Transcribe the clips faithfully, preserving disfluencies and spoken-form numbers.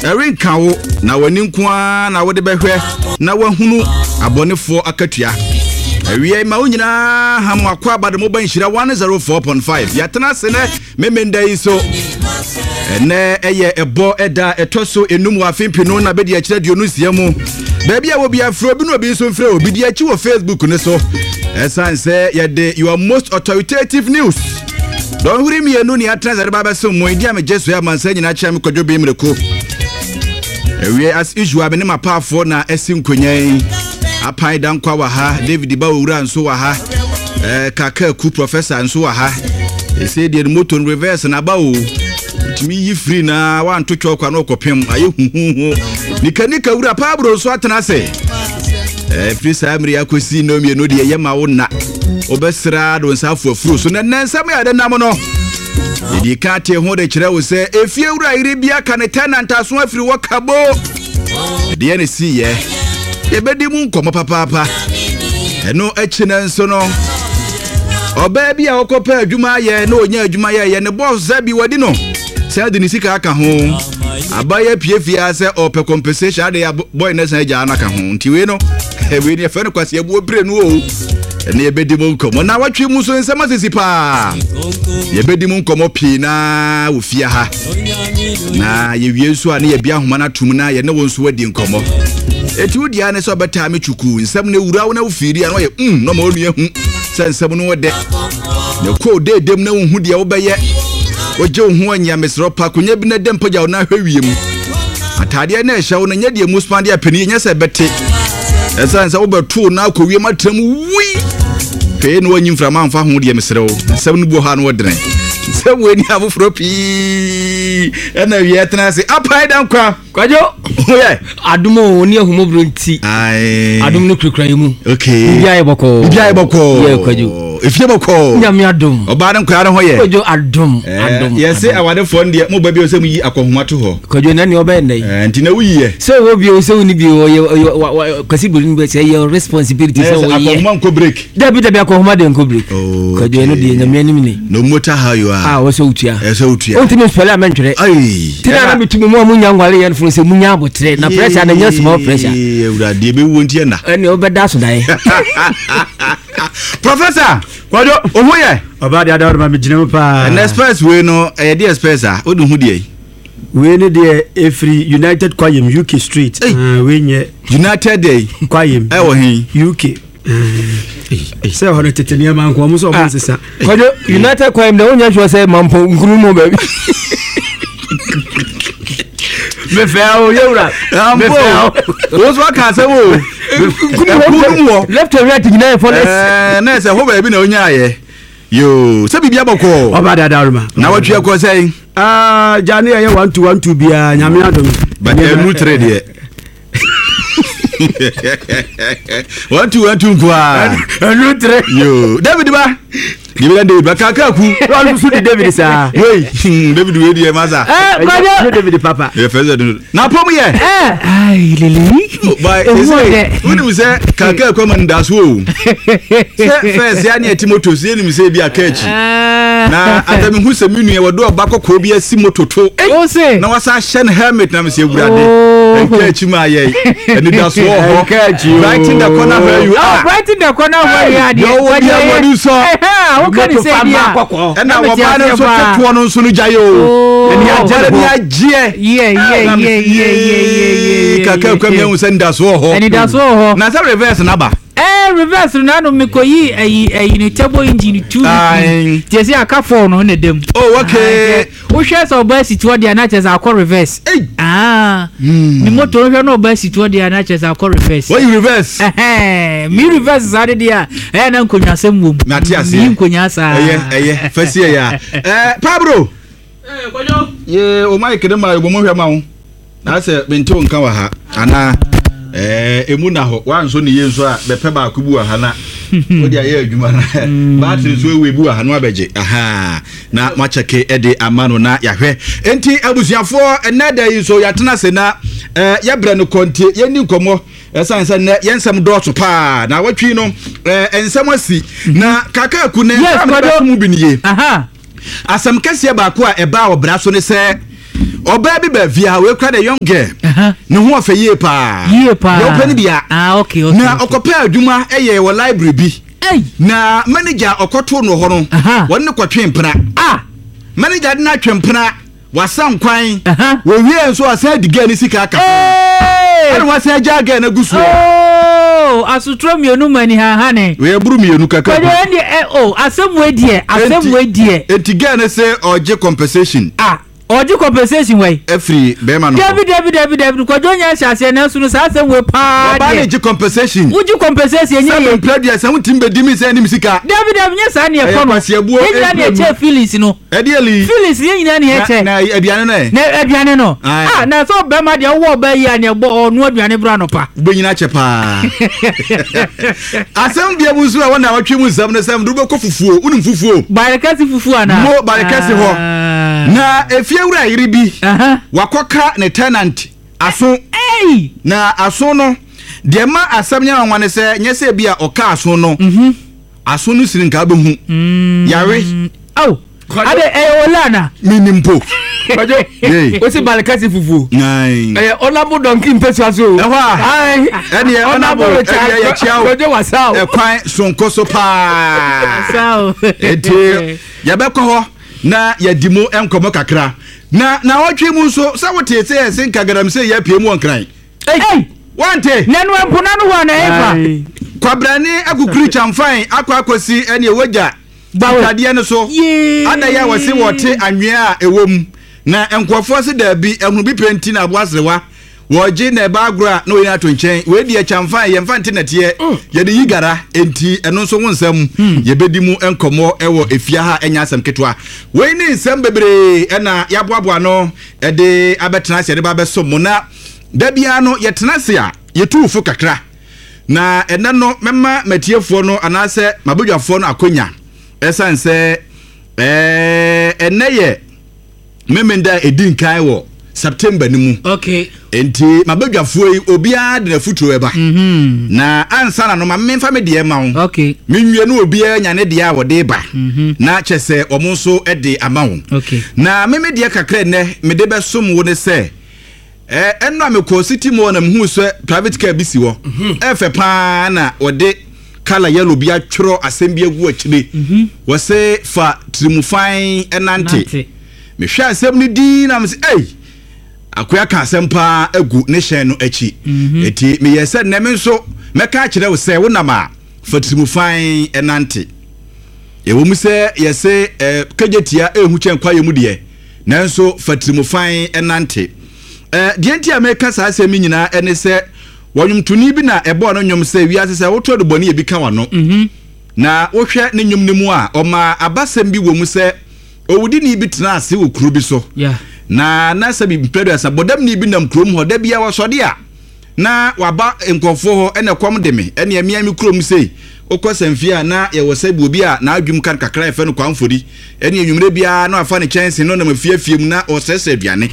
Erin kawo na wani nkoa na wode behwe na wahunu abonefo akatua. Ewie ma unyina hamu akwa badamo banhira one oh four point five. Yatena sene memenda iso. Ene eye ebo eda etoso enum afimpino na bedi akire dionu siamu. Baby a obi afro bi no obi so mfre obi di achi wo Facebook ne so. Esan say yede your most authoritative news. Don't worry me enu ni atena za baba so mo dia me Jesu ya mansa nyina chia me kodwo be mreko. Ewie as usual be ne mapafo na esinkonyan. Apai dan kwa wa ha David ba owura nso wa ha. Eh kaka ku professor nso wa ha. E say the motor reverse na ba o. Timi yi free na wan to twa kwa no kopem aye huhuhu. Nika nika wura pabro so atena se. Eh free samri akosi no me no de yema wo na. Obesra do nsafo afuro so na nansam ya de nam no. Idi ka te ho de kire wo se efie wura ire bia ka ne tenant aso afiri wo kabo. De ne si ye. Ebedi mu nkomo papa. Eno echi na nso no. Oba bia okopa adwuma ye na onya adwuma ye ye ne boss zabi wadi no. Say the nisika aka ho. Abaya piefia say ope compensation ade boy na san ja anaka ho. Nti we no. E we ne fe no kwase abu bre no o. Ene ebedi mu nkomo na watwe mu so nsema sisipa. Ebedi mu nkomo pi na ofia ha. Na ye wie nso ane ye bia homa na tum na ye ne wonso wadi nkomo. Etu dia ne so beta me chuku nsem ne wura wo na ofiri an wo ye mm no ma onu ehu se nsem no wode ne ko de dem na hu dia wo beye oje hu anya mesro pa kunya bi na dem paja wo na hwewiem atade na ehya wo na nya die muspande apeni nya se bete esa nsa wo betu na akowiem atram wi pe no anyi mframa amfa ho die mesre wo nsem no bo ha no wodren nsem we ni afoforo pi ena wie tena se apai dan kwa kwajo oye adumo oni ahumobro nti ai adum no krekran yimu okay bia ye boko bia ye boko ye kwajo efie boko nyame adum oba dan kwa ho ye kwajo adum adum yesi awade fo ndie mo ba bi o se mu yi akohoma to ho kwajo na ni oba ndai eh nti na wuyi ye so wo bi o se uni bi o kwasi bulin be say your responsibility so wo ye akohoma nko break dabi dabi akohoma de nko break kwajo no de nyame anim ni no matter how you are ah wo so utua eh so utua onti me spele amantwere ai tina na mitumi mo amunya ngwale ye no se munya abotre na pressure na nya small pressure eh ura de be wontie na ene obeda so dai Professor kwajo ohoye oba de adawar ma mejina pa an express we no eh de express ah odu hu de we ne de every United Kwayem U K Street uh, we nye United Day Kwayem eh wo hin U K se ho ne tetenia man ko mo so mo sesa kwajo United Kwayem na onya hwo say mampo nkuru mo baby me feo yura me feo wos wa ka se wo nkuru mo left and right gina for this eh na se ho ba bi na onya aye yo se bibia boko oba da daruma na watwe ko sei ah jani ye one two one two bia nyame adom but enu trade ye one two one two kwa enu trade yo David ba David David ba kaka ku wala su di David sa hey David we di maza eh kwajo David papa e feze na pom ye eh ai lili ba ese wonu se kaka kwa mandaso o se feze ya ne timoto se ni se bi akachi na atami hu se minu ye wodo obakoko bi asi mototo o se na wasa shen helmet na me se gurade akachi ma ye eni da so ho right in the corner where you are right in the corner where you are yo what you want to so how can you say dia and na wo ba na so teto no so no jaye o eni ajare ni agie yeah yeah yeah yeah yeah kaka kwa me hu se nda so ho eni da so ho na se reverse na ba eh reverse na no mikoyi ayi ayi ni turbo engine two ti se aka four no ne dem oh okay wo hwe so ba situ dia na cheza akọ reverse ah ni motor hwe no ba situ dia na cheza akọ reverse what you reverse eh mi reverse zade dia eh na nkonya sem wom na ti ase mi nkonya sa eh eh fasi ya eh Pablo eh kojo ye o mai kede ma bo mo hwe ma wo na se bento nka wa ha ana eh emu na ho wanso ne yenso a bepe ba akubu ha na odi aye adwuma na battery so ewe bu ha no abeje aha na macheke ede amano na yahwe enti abusuafo enada yi so yatena se na eh yebra no kontie yeni nkomo esanse na yensam dotso pa na watwi no eh ensam asi na kaka ku ne mu biniye aha asam kase ba ko a eba obra so ne se oba bi ba via we kra the young girl ne ho afa yie pa yie pa no pani bia ah okay okay na okopa adwuma eye wo library bi na manager okoto no ho no won ne kwatwe mpena ah manager de na twempena wasan kwan wo wie nso asa diga ni sika aka ana wasa jaga na gusu oh asutro mienu mani ha ha ne we buru mienu kaka ko de oh asemwe die asemwe die etiga na say oje compensation ah oje compensation way every be man David David David David ko jonya hase na sunu sa asemwe pa ba na je compensation uji compensation nye ye play dia sa mutim be dimi say ni sika David David nye sa na e kono ye na che feelings no e de ali feelings ye nyina na e che na aduane no na aduane no ah na so be ma de wo ba yi ane gbo onu aduane bra no pa be nyina che pa asem bia buzu a wona watwe mu nsam na sam do be ko fufuo unum fufuo barekasi fufuo ana mo barekasi ho na efie wura yiri bi wakoka ne tenant aso eh na aso no de ma asam nya wanwane se nyese bia oka aso no mhm aso no siri nka behu yare oh ade eh olana minimpo bajo o si barekasi fufuo nai eh onabo donki mpesu aso eh wa ai eni onabo ya chiao bajo wasao e kwan sonkoso pa sao eti ya be ko ho na ya dimo enkomo kakra na na watwe mu so sa wote se ese nkagaram se ya pie mu onkran eh wante nenu empuna no wa na eva kwabrani akukuru chamfan akwa akosi ene ewoja gbawade ne so ada ya wase wote anwea a ewom na enkofo se da bi ehunu bi penti na aboasrewa woje na ba agro na oyina to nchen we die chamfan ye mfante na tie ye de yigara enti eno so wonsam ye bedimu enkomo ewo efia ha enya asem ketwa we ni nsem bebre ena yaboaboa no e de abetena se de ba beso mo na da bia no ye tena se a ye tuufo kakra na ena no mema matiefo no anase mabodwafo no akonya esanse eh eneye memenda edin kai wo September ni mu okay enti mabadwafo yi obia de na futuro eba mhm na ansa na no ma memfa me de ma wo okay menwie no obia nya ne de a wo de ba mhm na chese omo so e de ama wo okay na meme de kakra ne me de besom wo ne se eh enno ameko city mo na mhu so private car bi si wo efe pa na wo de kala yellow bia tworo asem bia gu akire mhm wo se fa trimufan enante me hwa asem ni di na me se ei akoya ka sempa agu ne hyen no achi eti me yese ne me nso meka kire wo se wonama fatimufan enante ewo mu se yese kajetia ehu chen kwaye mu de nanso fatimufan enante eh de ntia meka sa asem nyina ene se wonwumtuni bi na ebo no nwom se wiase se woto de boni e bi ka wano na wo hwe ne nwom ne mu a oma abasem bi wo mu se owudi ni bi tena ase wo kuru bi so yeah na na sabi mpedo asa bodam ni bi nam krom ho da bia wasode a na waba enkofo ho ene kom de me ene emia mi krom sei okosamfia na ye wosabi obi a na adwum kan kakra efe no kwanfori ene enwumre bia na afa ne chance no na mafia fiem na osese aduane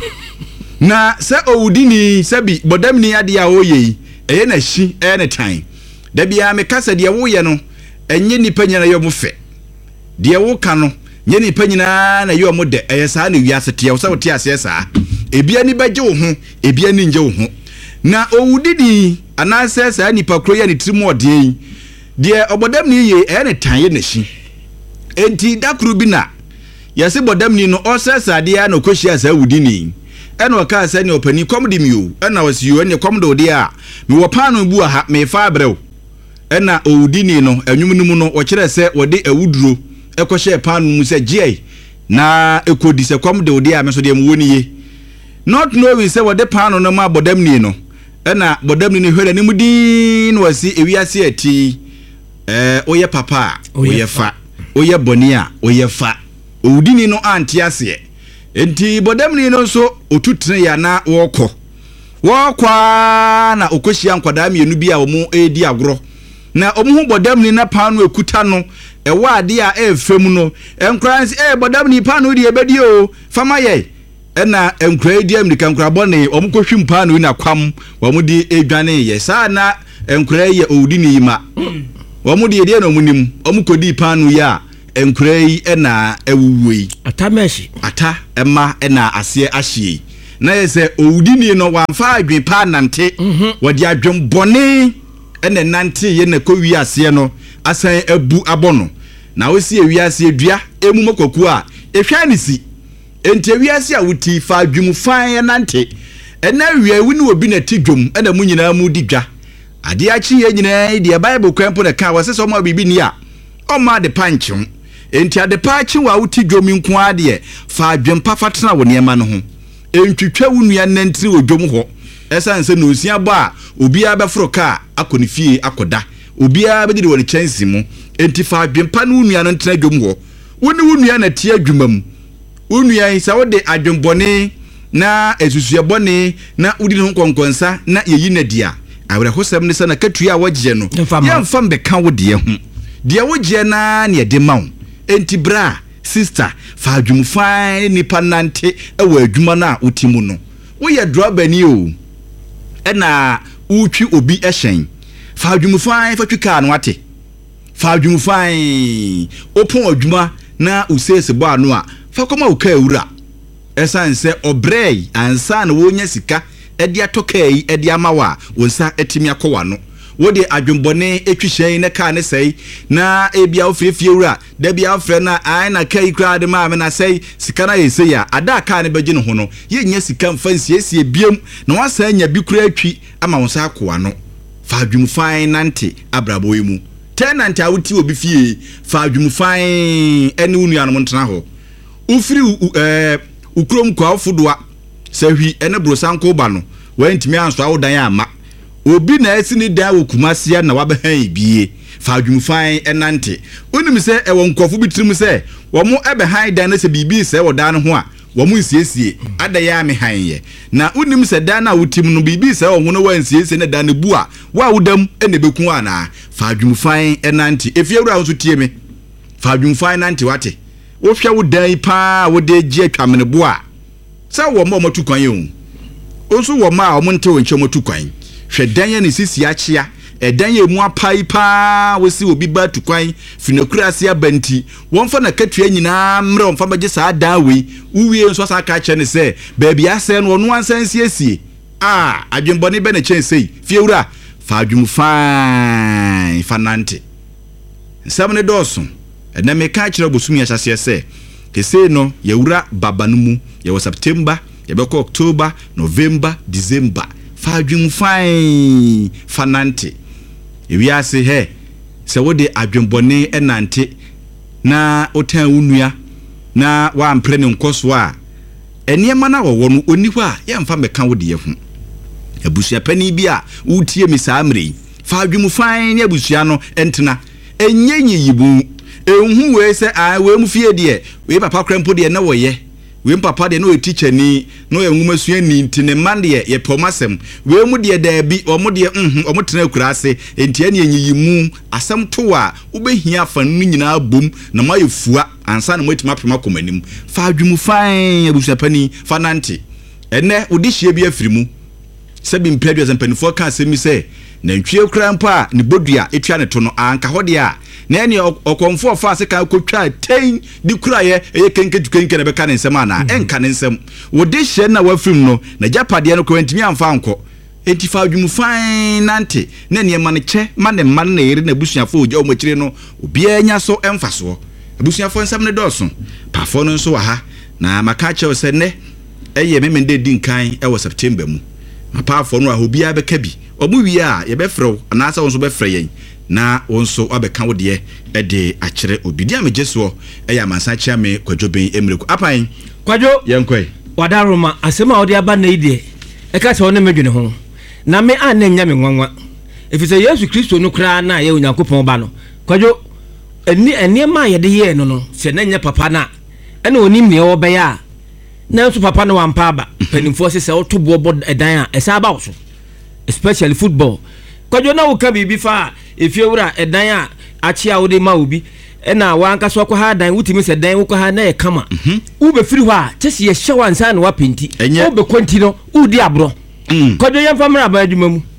na se owudini sabi bodam ni ade a oye eye na hyi eye ne tan da bia me kasa de wo ye no enye nipa nyana yo mo fe de wo ka no nye ni panyina na yo mo de eyesa na wiase tie wo se wote ase saa ebia ni beje wo ho ebia ni nje wo ho na owudidi anase saa nipa kro ya ni trimo ode de obodam ni ye e ne tan ye na hyi enti dakru bi na yase bodam ni no osesa de ya na koshia saa wudini ena oka sa ni opani komdi mi o ena wasiyo ene komdo de a mi wo panu bu ha me fa abrew ena owudini no anwumnum no wo kire se wode awuduro ekoshe panu mu se gie na ekodi se kom de odi a me so de mu woni ye not knowing se wode panu no ma bodam ni no ena bodam ni hwere ni mudin wasi ewiase ati eh oye papa oye fa oye bonia oye fa owudini no antiase enti bodam ni no so otutre ya na woko wokwa na okoshia nkwada mienu bi a omu edi agro na omu hu bodam ni na panu ekuta no ewa ade a efem no enkransi e bodam ni panu de ebedi o fama ye ena enkrai di amrika nkra bone omu kohwim panu na kwam omu di edwane ye sa na enkrai ye owudi ni ma omu de de na omunim omu kodi panu ya enkurei ena ewuwei ata meshi ata ema ena ase ahye na yese owudini no wamfa adwen pa nante wodi adwen bone ena nante ye na kowi ase no asan abu abono na wosi ewi ase adua emu makoku a ehwa nisi enti ewi ase a wuti fa adwum fan nante ena wi wi ni obi na tidwom ena mu nyina mu didwa ade achi ye nyina de bible kwampo na ka wase so ma bibi ni a o ma de panchon enti ade pa achi wa wuti dwom nko ade fa adwen pa fatena wo ne ma no ho entwitwa wunua nantiri odwom ho esan se no osia bo a obi a beforo ka akoni fie akoda obi a be de woni chance mu enti fa adwempa no wunua no ntena dwom ho woni wunua na tie adwuma mu wunua isa wo de adwembone na esusua bone na udi no konkonsa na yeyi na dia awre hosem ne sana katua wogye no ya mfam be ka wo de ho de wogye na ne de ma wo enti bra sister fa adwum fine nipa nante ewa adwuma na utimu no wo ye droba ni o e na utwi obi ehyen fa adwum fine fa twika no ate fa adwum fine opon adwuma na usese bo anu a fa koma uka ewura esanse obrey ansa na wonya sika edi atoka yi edi amawa wonsa etimi akowa no wode adwembone etwihyen ne ka ne sei na ebia ofrefie wura da bia ofre na ai na kai kra de ma me na sei sika na yese ya ada ka ne beje ne ho no ye nya sika mfansi esie biem na wasa nya bi kra atwi ama wonsa akowa no fa adwumfan nante abrabo yi mu tenant awuti obi fie fa adwumfan ene unu anom ntena ho ufiri eh ukrom kwa ofodoa sahwi ene brosanko ba no wantimi anso awodan ama obi na esi ni da wokumasia na wabehan bie fa adwumfan enante onim se e won kofo bitirim se wo mo ebehan dan na se bibi se wo dan ho a wo mo nsiesie ada ya me hanye na onim se dan na wotim no bibi se wo no wansiesie na dan bu a wa wodam ene beku ana fa adwumfan enante efiewura nso tie me fa adwumfan nante wate wo hwa wo dan pa wo de gye atwamene bo a se wo mo motu kwan ye onso wo ma o mo nte wo nche motu kwan hwe dan ya ne sisi achia edan ya mu apai pa wosi obi ba tukwan finakurase abanti wonfa na katua nyina mre wonfa baje saa dan we uwie nso asa ka che ne se baabi ase no no ansansi asie ah adwembone be na chen sei fiewura fa adwum fine fanante nsamne doso na me ka kire bosumi ahyase se kese no yewura baba no mu ye September ye be ko October November December fa adwum fine fanante ewiase he se wode adwembone enante na otan wunua na wa ampre ne nkoso a eniema na wo no oni hɔ a ye mfa meka wode ye hu abusua pani bi a utie mi saa mre fa adwum fine ne abusua no entena enyenye yibu ehun we se a we mu fie de we papa krempo de na wo ye we papa de no teacher ni no enwuma sua ni ntine man de ye pomasem we mu de da bi o mu de mhm o mu tena kurase entia ne enyiyimu asem to a ubehia fa nu nyina bom na mayefua ansa na motima pema komanim fa adwumu fine abusapani fa nante ene odi hie bi afirimu sebi mpedwa zampanifo ka asemi se na ntwie krampa ne bodua etwa ne to no anka hode a na ene okonfo fa se kan kotwa ten di kuraye eye kenke tukenke na beka ne nsem ana enka ne nsem wodi hye na wafirim no na japade no kwantimi amfa anko enti fa adwumu fine nante na ne ma ne che ma ne ma na ere na busuafo ogya o machire no obi anya so emfa so busuafo nsem ne doso pafo no nso wa ha na maka che se ne eye memende di nkan e wo September mu mapafo no a obi abeka bi omu wi a ye befrew anasa wonso befre yen na wonso abeka wo de e de akere obi dia mejeso e ya mansa chia me kwadwoben emreku apan kwadwo yenkoi wadaroma asema odi aba na ide e ka se wona medwene ho na me an nya me nwanwa efise Yesu Kristo no kra na ye Onyankopon ba no kwadwo eni eni ma ye de ye no no se na nya papa na ene onim ne wo be ya na so papa no wampa aba penimfo se se oto bo edan a esa ba wo so especially football kwadwo na wo ka bibi fa efiewura edan a achia wo de ma obi ena wanka so kwa ha dan wutimi se dan wo kwa ha na e kama u be firi hɔ a chese ye hye wansa na wa penti wo be kwenti no u di abro kwadwo yemfa mra ba adwuma mu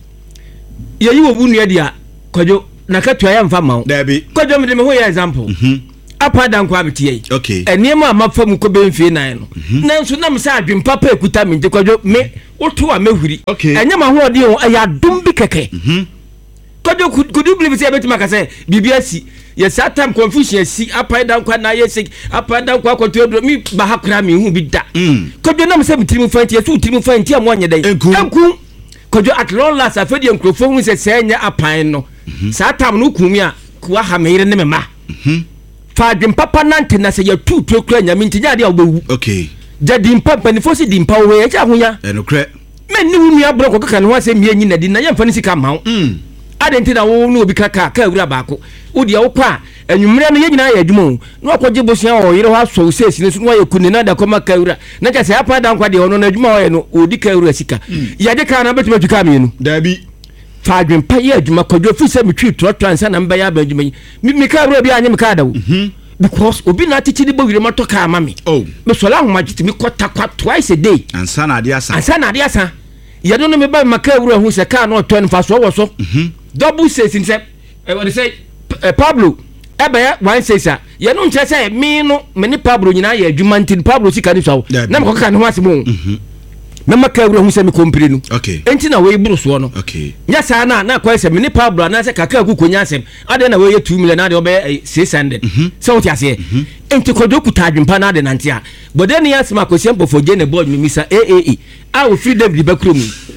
ye yi wo bu nua dia kwadwo na ka tua yemfa ma wo dabi kwadwo me de me ho ye example apa dan kwa metie okay enema amafa mu ko benfie nan no nanso na me sa adwen papa ekuta me nte kwadwo me woto a mehuri enyama ho ode o ya dum bi keke mhm kwadwo could you believe say betima ka say bibia si yes that time confusion si apa dan kwa na yes apa dan kwa kwato do mi ba ha kra me hu bi da kwadwo na me say bitirimu fanti yesu bitirimu fanti am wonye dai enku kwadwo at long last afedi enkrofo hu say say nya apan no that time no kumi a kwa ha me yire ne me ma mhm fadwin papa nante na se ya tu tu kura nyame ntinya de obewu okay jadi papa ni fosi di mpa we ya honya eno kre men ni wu nua bro ko kaka ne ho ase mie nyi na di na ye mfa ni sika ma wo mm adenti na wo no obi kaka ka awura baako wo de wo kwa anwumre no ye nyina ya adwuma no akogye bosia o yire ho aso sesi ne so no ye kuni na da koma ka awura na ka se apa da nkwa de ono na adwuma o ye no odi ka awura sika ya de ka na betima tuka me no dabi fadwen pa ye adwuma kwadwo fi se metwi trotro ansa na mba ya ba adwuma mi mi ka awura bi anye mi ka da wo mhm because obi na teach di bowire moto ka mami oh me so la homa giti mi kwata kwa twice a day ansa na ade asa ansa na ade asa ye no me ba maka awura hu se ka no to nfa so wo so mhm double says in say e what say Pablo ebe ya one says ye no nche say me no me ni Pablo nyina ye adwuma ntin Pablo sika ni so na me kokka ne ho ase mu mhm na maka awura hu se me kompire nu okay enti na we buru so no okay nya sa na na kwa se me ni Pablo na se kaka ku konya asem ade na we ye two million na de obe six hundred so what you say enti kodo ku tadwempa na de nante a bode ne asema kwese mpofo je ne board mi misa aaa a wo free David bakrom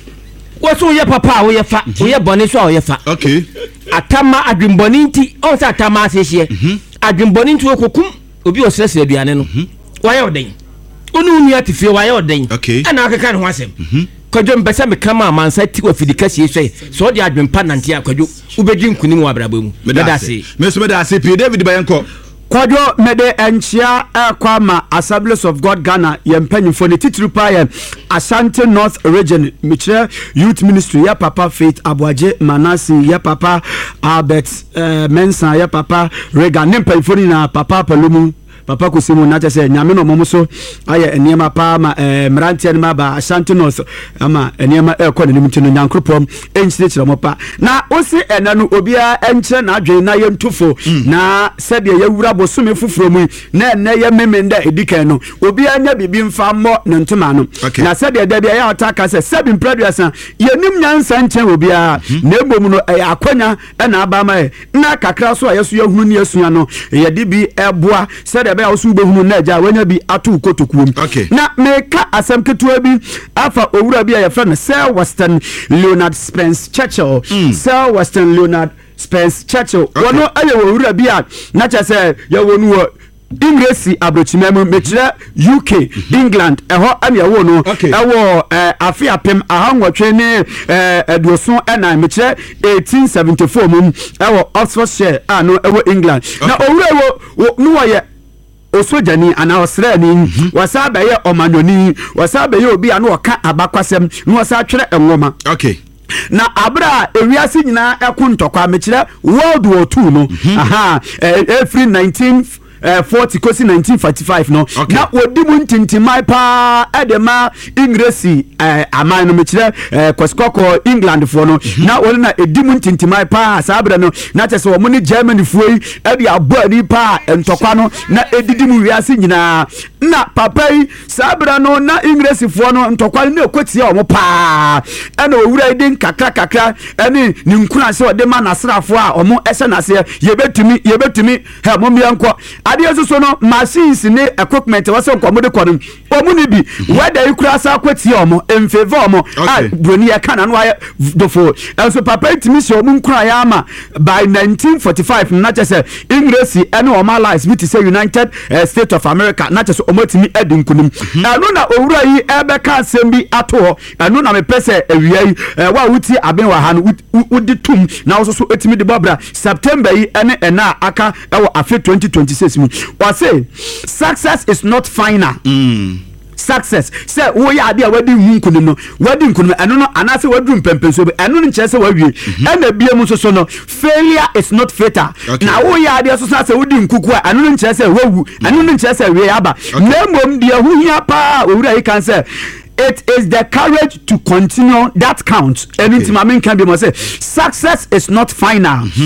wo so ye papa wo ye fa wo ye bone so wo ye fa okay atama adwemboni nti on sa atama asehie adwemboni nti okokum obi osese aduane no wo ye oden onu nu atifie wo ye oden ana akeka ne ho asem kwadwo mpesa me kama mansa ti wa fidikasi hwe so de adwempa nante akwadwo ubedi nkuni mu abraba mu medase meso medase P David Bayenko kwadwo mede enchia ekwa ma Assemblies of God Ghana yempanyimfo ne titiri pa ye Ashanti North Region michire Youth Ministry ya papa Faith Abuaje Manasi ya papa Albert uh, Mensa ya papa Regan nempanyimfo ni na papa Palumu papa kusimu na tese nyame no momuso aye eniema pa ma eh, mrantia ma ba Ashanti North ama eniema ekọ ne nimtino nyankropom enchire chire mo pa na osi enanu obia enchire na adwen na yentufo mm. na sebe ya wura bosome fufuro mu na enne ya memenda edikan no obia nya bibi mfa mo ne ntoma no okay. na sebe da bia ya ataka se sebe mpraduasa yenim nyansa nchen obia mm. na ebom no e akonya e na aba ma na kakra so ayeso ya hunu ne asua no ye de bi eboa sebe be osu be hunu na ja wanya bi atu kotokuom okay. na meka asem ketua bi afa owura bi ya friend Sir Western Leonard Spence Churchill mm. Sir Western Leonard Spence Churchill okay. wono aye owura bi a na cha se ya wonu wo Ingresi abrochimemu mechire U K mm-hmm. England eho am ya wo no okay. ewo eh, afia pem ahanwotwe ne eh, eduosun ena mechire eighteen seventy-four mum ewo Oxfordshire ano ewo England okay. na owura wo no wo ye osojani ana osrani mm-hmm. wasaba ye omanoni wasaba ye obi anu oka abakwasem no wasa twere enwoma okay na abra ewiase nyina ekontokwa mechire World War two no mm-hmm. aha every nineteen forty kosi nineteen forty-five no okay. na wodi mu ntintimai pa edema Ingresi eh, aman no mechire eh, koskoko England fo no mm-hmm. na wodi na edi mu ntintimai pa sabra no na chese wo ni Germany fo yi edi abani pa entokwa no na edidi mu wiase nyina na papai sabra no na Ingresi fo no ntokwa no ekotie o mo pa ena owura edi kakra kakra eni ni nkuna se ode ma nasrafo a o mo ese na se yebetumi yebetumi he mo mianko ade so no machines ne equipment wase nkomode kono omuni bi whether you cross akwati omo in favor omo ah broni ya kana no aye dofo also papa timi se omu nkura ya ama by nineteen forty-five na chese Ingresi ene o ma lies bi to say United uh, States of America na chese omotimi edinkunum anu na owura yi ebe ka asem bi ato anu na me pese awia yi wa wuti aben wa han wudi tum na wo so etimi de bobra September yi ene ena aka ewo afi twenty twenty-six mu or say success is not final mm. success say wo ya ade a wadi hunkunu no wadi hunkunu eno no anase wadu mpempenso be eno no nche se wawie ena bie mu so so no failure is not fatal okay. na wo ya ade so so say wadi nkuku a eno no nche se wawu eno no nche se wie aba na mom de ahuhia pa owura yi kan say it is the courage to continue that counts. Anything I mean can be must say success is not final. Mm-hmm.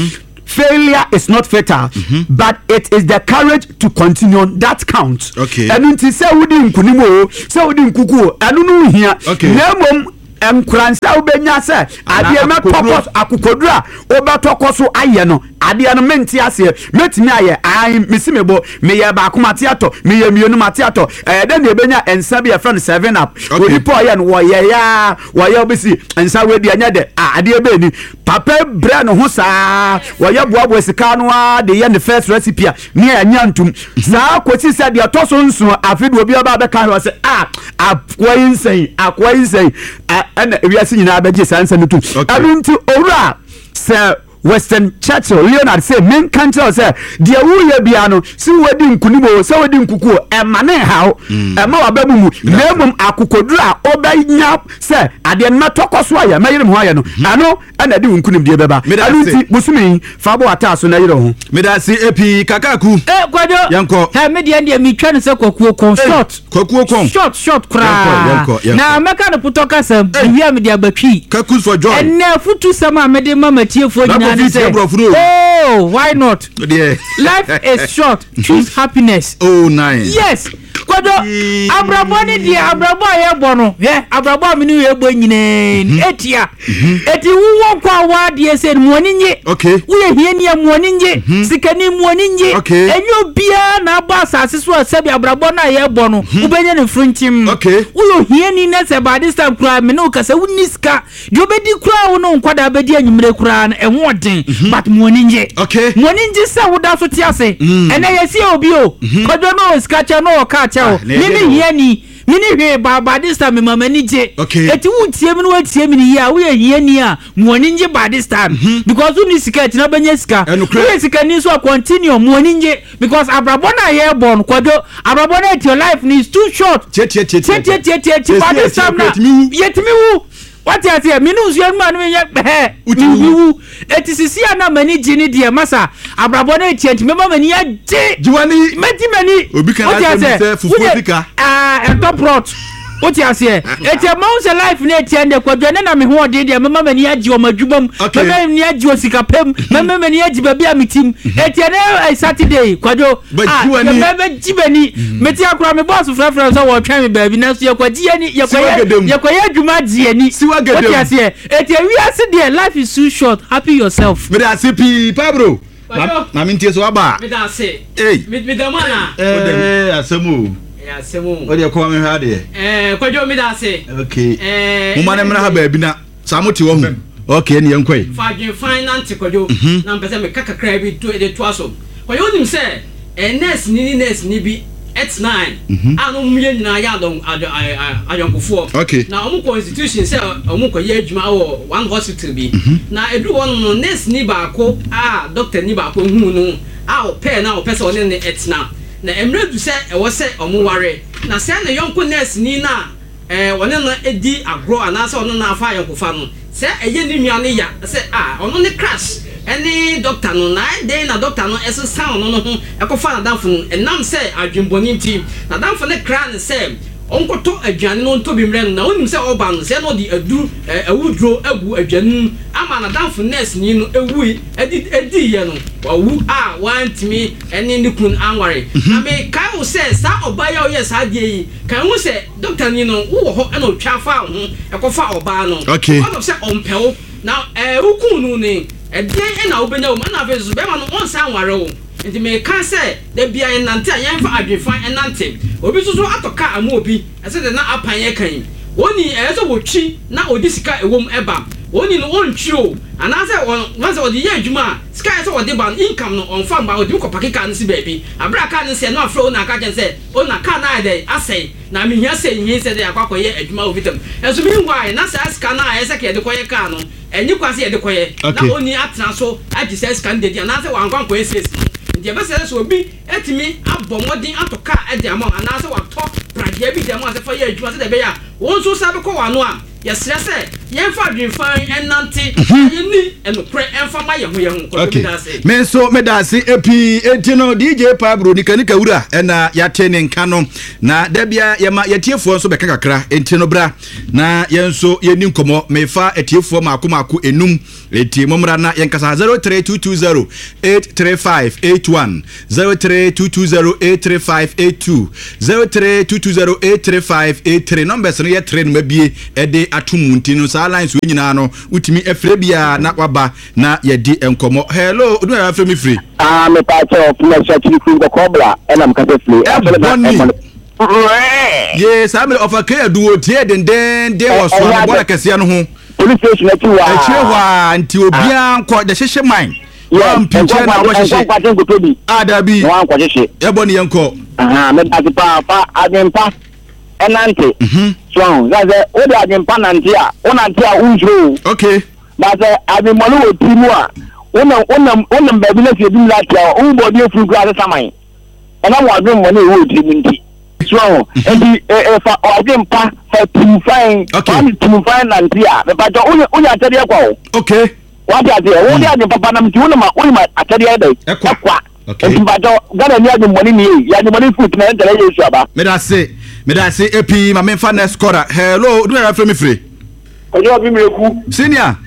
failure is not fatal, mm-hmm. but it is the courage to continue that counts. Okay. And until say we didn't kunimo, say we didn't kuku, and no here. Okay. Nemom nkransa ubenya se ade me tokos akukodura obeto so aye no ade no menti ase metimi aye ai misimebo me ye ba komate ato me ye mienu mate ato eh de na ebenya ensa be friend seven up odi po aye no wo ye ya wo ye obisi ensa we di anya de ade ebe ni papa bra no ho saa wo ye boabo sika no a de ye the first recipe me anya ntum saa kwoti se de toso nso afido obi aba be kan say ah akwa insane akwa insane and we are seeing now beji sansa no tu abinti owura say Western Churchill Leonard say men can't tell say dia wo ye bia no si wadi nkunimo say wadi nkuku e mane haw e ma wabamu mu nemum akokodura obanya say ade na tokoso aye ma yirim ho aye no ano na de nkunim de beba abinti busumi fa bo ataso na yire ho me da si epi kakaku eh kwado yanko ha me de de mi twa ne say kokuo kon short kokuo kon short short kra na meka no putoka sam bia me de abatwi kakus for joy and na futu sama me de mama tiefo nyina oh, why not? Yeah. Life is short. Choose happiness. Oh, nice. Yes. Kodo abrabo ni dia abrabo ye bono. Yeah, abrabo mi ni ye bo nyine. Etia. Eti wo kwa wa die se muoni nye. Okay. Wo ye hie ni muoni nye. Sikani muoni nye. Okay. Enyo bia na ba asase so asabi abrabo na ye bono. Wo benya ne frunchim. Okay. Wo yo hie ni na se ba this time kra me no kasa wo niska. Di obedi kra wo no nkwada abedi anyimre kra na enwo den. But muoni nye. Okay. Muoni nje se wo da so ti ase. Ene ye si obi o. Kodo no skacha no ka mini here ni mini hwe baba this time mama ni je eti wu tie mi no wa tie mi ni ya wo here ni a muoni nje ba this time because uni sika ti na banya sika we sika ni so continue muoni nje because abrabo na ye born kwado abrabo na your life is too short tie tie tie tie tie tie tie ba this time na yetimi wu what you say minu so man me ye wu eti sisi ana mani jini die masa abrabo na tie ntime mama ni age jiwani meti mani obi kan say fufu sika ah en top rot what you say eti amount life na eti ende kwadwa na me ho ode die mama mani age o madwubam mama mani age o sika pem mama mani age ba bia mitim eti na Saturday kwadwo ah mama jibani meti akura me boss frafra so wo twa me ba bi na so yakwaji ani yakwaye yakwaye adwuma ji ani what you say eti we are see there life is too short happy yourself me da sipi Pablo na me ntie so aba me da se eh me da mana eh asemu ya semu o de ko me hwa de eh kwadwo me da se okay eh mo ma na mra ha ba bi na samuti wo hu okay ne yankoi fagin finance kwadwo na mpese me kakakra bi to de to aso kwadwo nim se eh nurse ni nurse ni bi at nine anu mye nyina ya don ayonkofo na omu constitution say omu ko ye adwuma wo one hospital bi na edu won no nurse ni ba ko ah doctor ni ba ko hu no ah o pe na o pe se one ne et na na emredu say e wo say omu ware na say na yonko nurse ni na eh one na edi agro anasa ono na afa ayonkofa no say eye ni nua ne ya say ah ono ne crash any doctor no na dey na doctor no eso sound no no ho ekofa na danfo no enam say adwemboni nti na danfo ne kra ne say onkoto adwane no nto bi mre na onim say oba no say no di adu awudro agu adwane ama na danfo nurse ni no ewu edi edi ye no wawu a wantimi eni ni kun anware na me kai wo say sa oba ya o yes ade yi kan wo say doctor ni no wo ho e no twa fa ho ekofa oba no o say ompewo na eh ukun no ni edien na obenya wo na afi so be ma no onsa anware wo nti me kan say da bia enante ayen fa adwefan enante obi so so atoka amu obi ese de na apan ye kan woni ese wo twi na odi sika ewom eba woni no ontwi o ana say won say odi ye adwuma sika ese odi ban income no on fa ba odi ko pakika nsi baabi abra ka ne se no afro na ka jen say o na ka na dey asay na me hia say yin say dey akwa ye adwuma obitam enso mi ngwa na say sika na ese ke de koye ka no enyi kwase ye de koye na oni atena so agi say sika ndedi na say wan kwan ko ese nti ebe say so obi etimi abomodin atoka ede amon ana say wato pradia bi de amon say fa ye adwuma say de be ya won so sabe ko wano a yɛsrɛ sɛ yɛmfa adwemfan ɛnante yɛni ɛnokorɛ ɛmfa ma yɛ ho yɛ ho okay me nso medase epi enti no D J Pablo nikanika wura ɛna yɛate ne nka no na da bia yɛma yɛtiefoɔ nso bɛka kakra enti no bra na yɛn nso yɛni nkɔmmɔ mefa atiefoɔ maako maako enum enti momra na yɛnkasa zero three two two zero eight three five eight one zero three two two zero eight three five eight two zero three two two zero eight three five eight three numbers no yɛ tre no mabie ɛde atum nti no saa lines we nyinaa no utimi efre bia na waba na yɛdi nkɔmmɔ hello odu ya afre mi free ah me pa cho kuma cha chiri ku ko kobla ena mkase free yes I'm of a care duo tie den den de was one bola kase no ho police station ati wa e chire wa nti obia nko de hyehyɛ man wa mpinche na wa hyehyɛ adabi wa nko hyehyɛ e bɔ ne yenko aha me da pa pa adempa enante mhm so zaze o de adempa nante a o nante a unjuro okay but ademolo wo timu a wona wona wona baby na se bi latia o body efuru kra saman ena mo adwon mo na e wo timu nti so enti e fa adempa fa timu fine okay timu fine nante a me pa jo o ya tade kwa o okay what are they o de adempa na mti wona ma o ma atade dai kwa okay enti ba jo gana ni ademmo ni ya ademmo foot na ndere yesu aba me da se me da se epi ma me fa na scorer hello do ya free me free ojo bi meku senior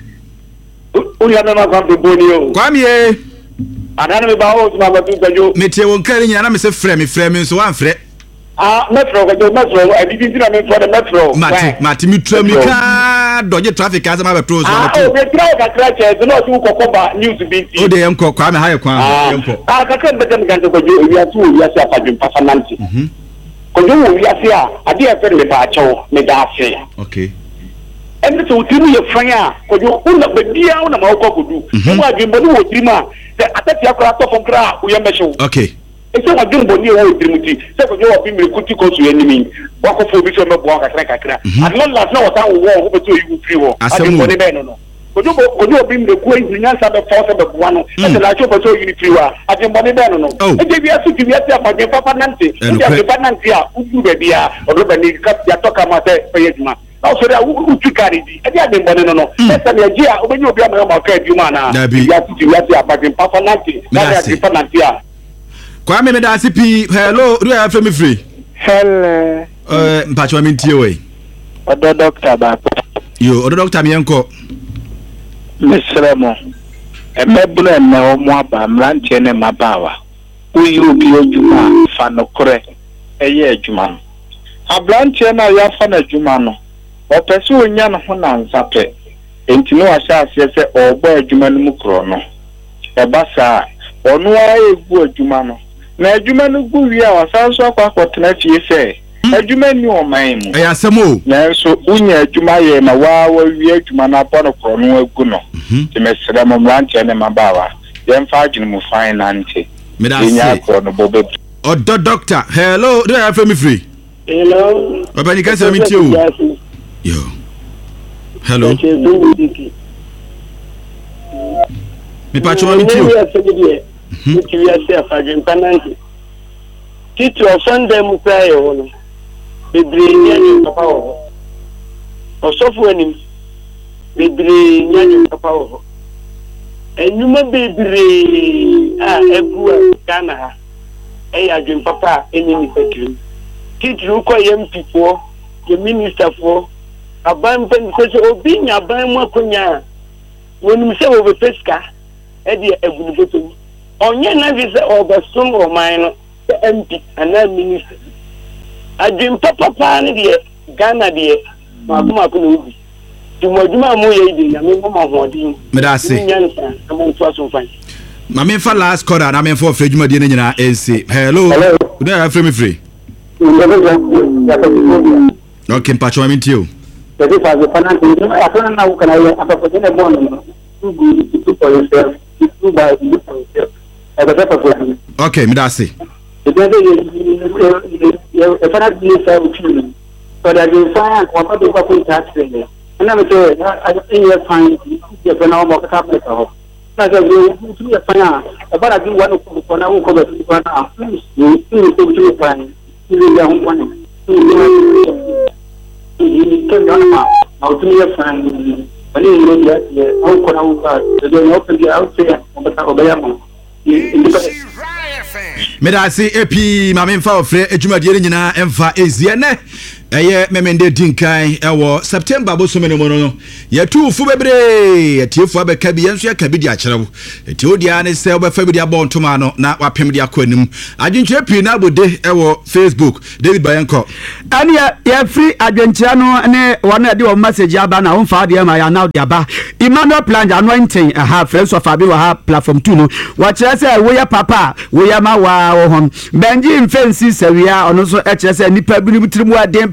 uri ana na kwampe boni o kwamie adana me ba o ma ba tu gajo me tie won kare nya na me se frɛ me frɛ me so wan frɛ ah metro gajo metro e bi bi na me for the metro mati mati mi tram mi ka dodge traffic as ma be pro so ah o be try ka try che no tu kokoba news bi ti o de enko kwa me ha ye kwa enko ah ka kan betem ganto gajo wi atu wi ase apadwem pasananti mhm kojo wi ase a ade e fer me ba acho me da ase okay emi so timu ye fanya kojo una bedia una ma okokudu mo adwembo ni wo tirima se atati akora to fon kra wo ye mehwe okay ese adwembo ni wo tirimu ti se kojo wa bi mi kuti ko so enimi wa ko fo bi so mebo kakra kakra adno last na wata wo wo beto yi free wo adwembo ni be no no kojo kojo bi mi ku enyinya sa be force be bo no ese la cho beto yi free wa adwembo ni be no no e je bi asu ti bi ati afa je papa nante ndi afa nante a udu be bia odo be ni ka ya toka ma se pe yeduma na so da utu karidi e dia dem bono no no esa na ji a obenye obi ama ma ka adwuma na ya ti ya ti apadin papa nanti na ya ti papa nanti a kwa me me da sipi hello do ya free me free hello eh mpacho mi ntie we odo doctor ba yo odo doctor mi enko mesremo e mebule na o mo aba mrantie ne mabawa uyi obi odwuma fa no kore eye adwuma abrantie na ya fa na adwuma no opese onya no ho na nsape enti no ahya ase se ogbo adwuma no mu kro no e basa onu a egu adwuma no na adwuma no gu wi a wasanso akwa akotena fie se adwuma ni o man mu e asemo na so unya adwuma ye na wa wa wi adwuma na pa no kro no egu no ti mesere mo brantie ne mabawa dem fa adwuma mu finance me da se odo doctor hello do ya free me free hello Papa ni kasa mi tio yo hello mi pa choma mi tio mi tio ya se afajin pananti titi o Sunday mu pa e ho no bebre nyanyi papa ho osofu anim bebre nyanyi papa ho enuma bebre a egu a Ghana ha e ya dwen papa enini fakiri titru ko yem pipo ye minister for aban pen ko so obi nya ban mu akonya wonum se wo be peska e de egunu boto onye na vi se obasom o man no M P ana minister adwin papa pa ne de Ghana de ma kuma ko no bi tumaduma mu ye de na me ma hodin me da se nyansa amon to aso fan ma me fa last quarter na me for frejuma de nyina ensi hello do ya free me free okay mpacho mi tio Jadi fase panan ini apa na ukana ya apa pokoknya bon tu tu for yourself tu ba tu for yourself ada apa pokoknya okay me da se jadi ya ya panan ni sa uchi pada dia saya ko pa do ka ko tax ni ana me to ada ini fine ya pana mo ka pa ka ho na ga tu ya pana para di wanu ko ko na ko ba tu pana ni ni to tu pana ni ya hon pana ni ni ke na ma I'll tell you, friend. I didn't know that. I'll call out. I don't know if I'll say, but I'll be able to. Medasi epi mamemfa ofre adwumadie nyina emfa ezie ne eye memende dinkai ewo September bosome no no yetu fu bebre yetiefu abeka bi yenso yaka bi di akyerewo etiodia ne se obefa bi di abontoma no na wapem di akwanim adwuntwe pi na bode ewo Facebook David Bayenko ani ya free adwenkyira no ne wona de o message aba na wonfa de ma ya now de aba Emmanuel Planja anointing aha friends of abi wa ha platform two no wa kire se we ya papa we ya ma wa wo hon Benji Mfensi Sawia ono so e kire se nipa bi ni mutirimu aden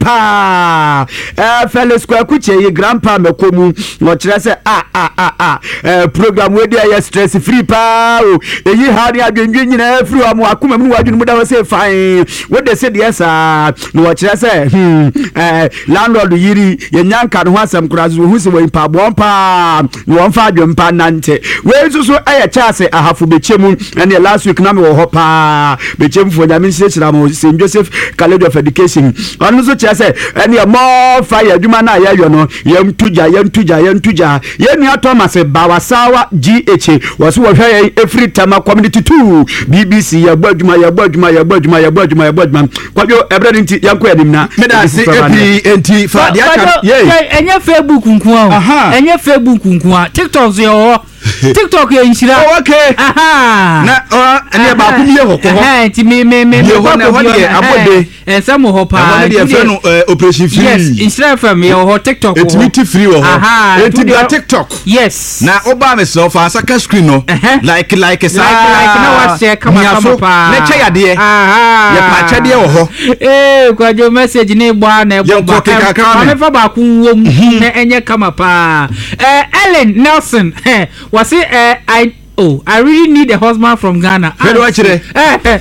pa eh Felix Kwakuche ye grandpa mekomu wa kire se ah ah ah ah eh program we dey ya stress free pa o eyi ha de adwenwe nyina free wa mo akoma mu wadwunu mu da we say fine we dey say yes ah no wa kire se hmm eh landlord yiri ye nyanka no asem kurazu hu se we pa bompa no wonfa adwempa nante we nso so eye chance ahafu bechemu ene last week na me wo hopa bechemu fo nyame nsichira mo Saint Joseph College of Education onu so chese ene mo fire adwuma na ya yo no yem tuja yem tuja yem tuja ye nua Thomas Bawasawa G H waso wo hwe every time community two B B C ya gbadwuma ya gbadwuma ya gbadwuma ya gbadwuma ya gbadwuma kwajo ebrede nti yanko enim na medasi epi enti fa dia kan ye enye Facebook nkuwa enye Facebook nkuwa TikTok yo TikTok ye nshira oh okay aha na o ene ba ku biye hoko ho eh ti me me me ho na ho de abode eh samo ho pa na de fe no operation free yes nshira fam ye ho TikTok ho etimi free ho enti ba TikTok yes na oba me so fa saka screen no like like sa like na wa share kama kama pa na che yade aha ye pa che de ho eh kwajo message ni gba na ebo ba ka me fa ba ku wom na enye kama pa eh Ellen Nelson eh was it uh, I oh I really need a husband from Ghana. Where watch it? Eh eh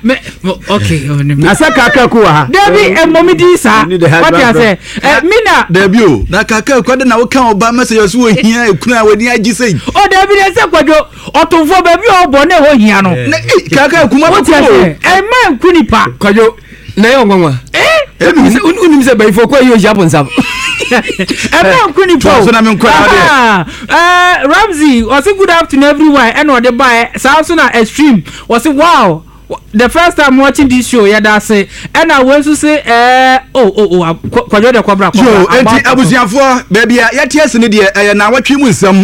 okay. Asa kaka ku ha. Debi e mommy di sa. What you say? Eh mina Debi o. Na kaka ku de na wo kan oba message so hia ekuna wani agi sei. Oh Debi de se kwajo otonfo ba bi obo na ho hia no. Kaka ku ma ko. Eh man ku nipa. Kwajo na yo ngwanwa. Eh unim se bai fo kwa yo Japan sab. Everyone couldn't go. Uh, Ramsey was a good afternoon everyone. And what they buy Samsung Extreme was a wow. The first time watching this show, yeah, that's it. And I want to say, uh, oh, oh, oh, kwajo de kwabra. Yo, enti abusiafo, baby, ya ties ne de eh na watwe mu nsam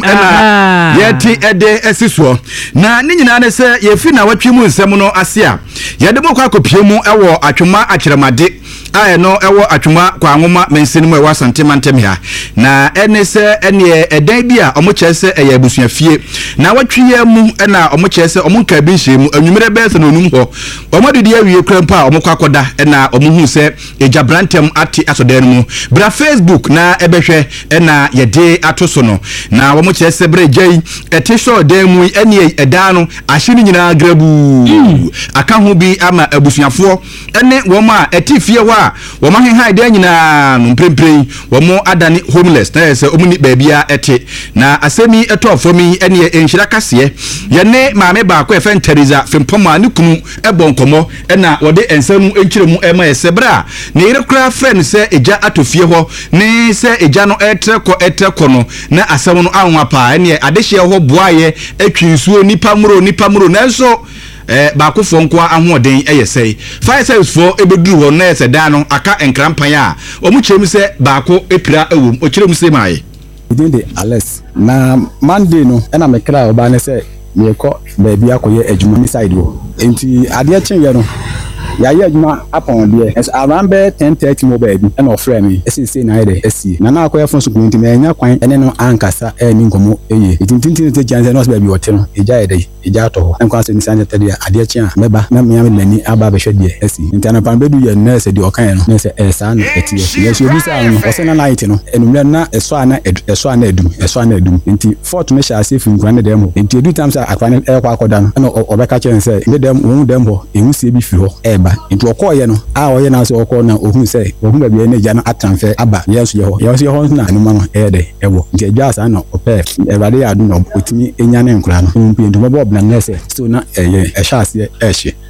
na ya ti ede esiso. Na ne nyina ne se ye fi na watwe mu nsam no ase a. Ye de mokwa kopie mu ewo atwoma akyeremade. Aye no ewo atwoma kwa anwoma mensini mu ewo asantema ntem ha. Na ene se ene edan bi a omo kyese eye abusuafie. Na watwe ya mu na omo kyese omo nka bi hye mu anwumere be se no num ho. Omo de de awie krampa omo kwakoda na omo hu se eja brantem ati asodan mu. Bra Facebook na ebehwe na ye de atoso no. Na omo kyese bre gei ete so dan mu ene edan no ahye ni nyina grabu. Aka ho bi ama abusuafo ene wo ma eti fie wa wo ma henha de nyina no mprempren wo mo adane homeless na se omu ni baabia ete na asemi eto afomi ene enhira kase ye ne maame ba ko efen Teresa Fempoma ne kunu ebo nkomo na wo de ensam enkyiremu ema esebra ne yire kra friend se eja atofie ho ne se eja no etre ko etre ko no na asem no anwa pa ene adehye ho boaye atwinsuo nipa muro nipa muro nanso eh ba ko fo nko ahoden eyesei five service for ebeduru ho na ese da no aka enkrampan a omu kyerem se ba ko epira ewum o kyerem se mai within the Alex na Monday no na me kra oba ne se me ko ba bia ko ye adwuma ni side wo enti ade chen ye no ya ye adwuma upon there as around ten thirty mo ba bi na ofre me esi se na ide esi na na akoye fon so ko enti me nya kwan ene no ankasa e ni ngomo eye enti tintin te janze no ba bi wote no eja ide eja to ho enkwa se ni sanje te dia ade chen a meba na me am lani aba ba hwede esi enti na pan bedu ye na se di okan no na se e sa na eti ye so bi sa no o se na night no enumle na eso ana eso ana edum eso ana edum enti fort me sha se fin kwan dem ho enti edu times akwan e kwa akoda no na obeka chen se me dem wo dem ho ehu se bi fi ho e ba nti okoye no a oye na so okọ na ohun se ohun ba bi na ja na atranfe aba yeso ye ho yeso ye ho na anuma no e de ewo nti adwa asa na ope ebade ya adu no otimi enya ne nkura no mpi nti bobo obna na se so na eye e sha ase e hye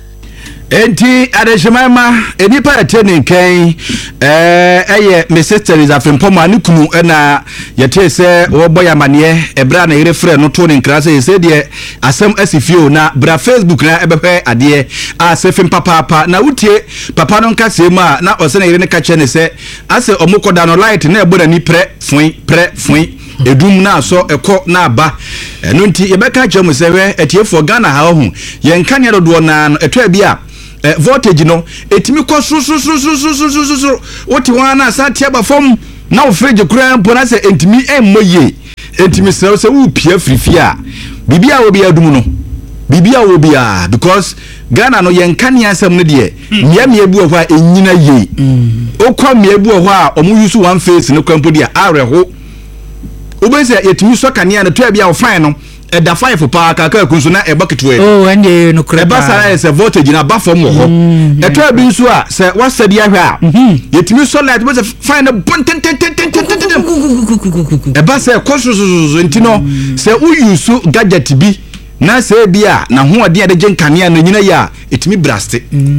enti adeshemaima enipa etene kan eh eye me sister is afempom anukunu na yete se wo boy amane ebra na yere frɛ no to ne nkrase se de asem asifio na bra Facebook na ebehwe ade a se fem papa papa na wutie papa no nkase ma na ose na yere ne ka che ne se ase omokoda no light na ebo na ni pre fun pre fun edum na so ekọ na aba eno nti yebeka che mu se we etiefo Ghana ha ho yenka ne dodo na no eto bia voltage no etimi kɔ so so so so so so so woti wana sa tia ba fom na o fridge kura mpo na se entimi emmoye entimi se se wo pia frifia bibia wo bia dum no bibia wo bia because Ghana no yenka ne asem no de mia mia bu ho a enyina ye okɔ mia bu ho a omu yusu one face no kwampo de areho obense etimi so kanea no to bia wo fine no eda five pa kaka kunsu na e bucket we oh ende no kra e ba sara se voltage na ba fom ho e to abi nsu a se wasadi ahwe a yetimi solid bo se fine bon ten ten ten ten ten e ba se kosususu ntino se uyusu gadget bi na se bia na ho ade ade genkanea na nyina ya etimi braste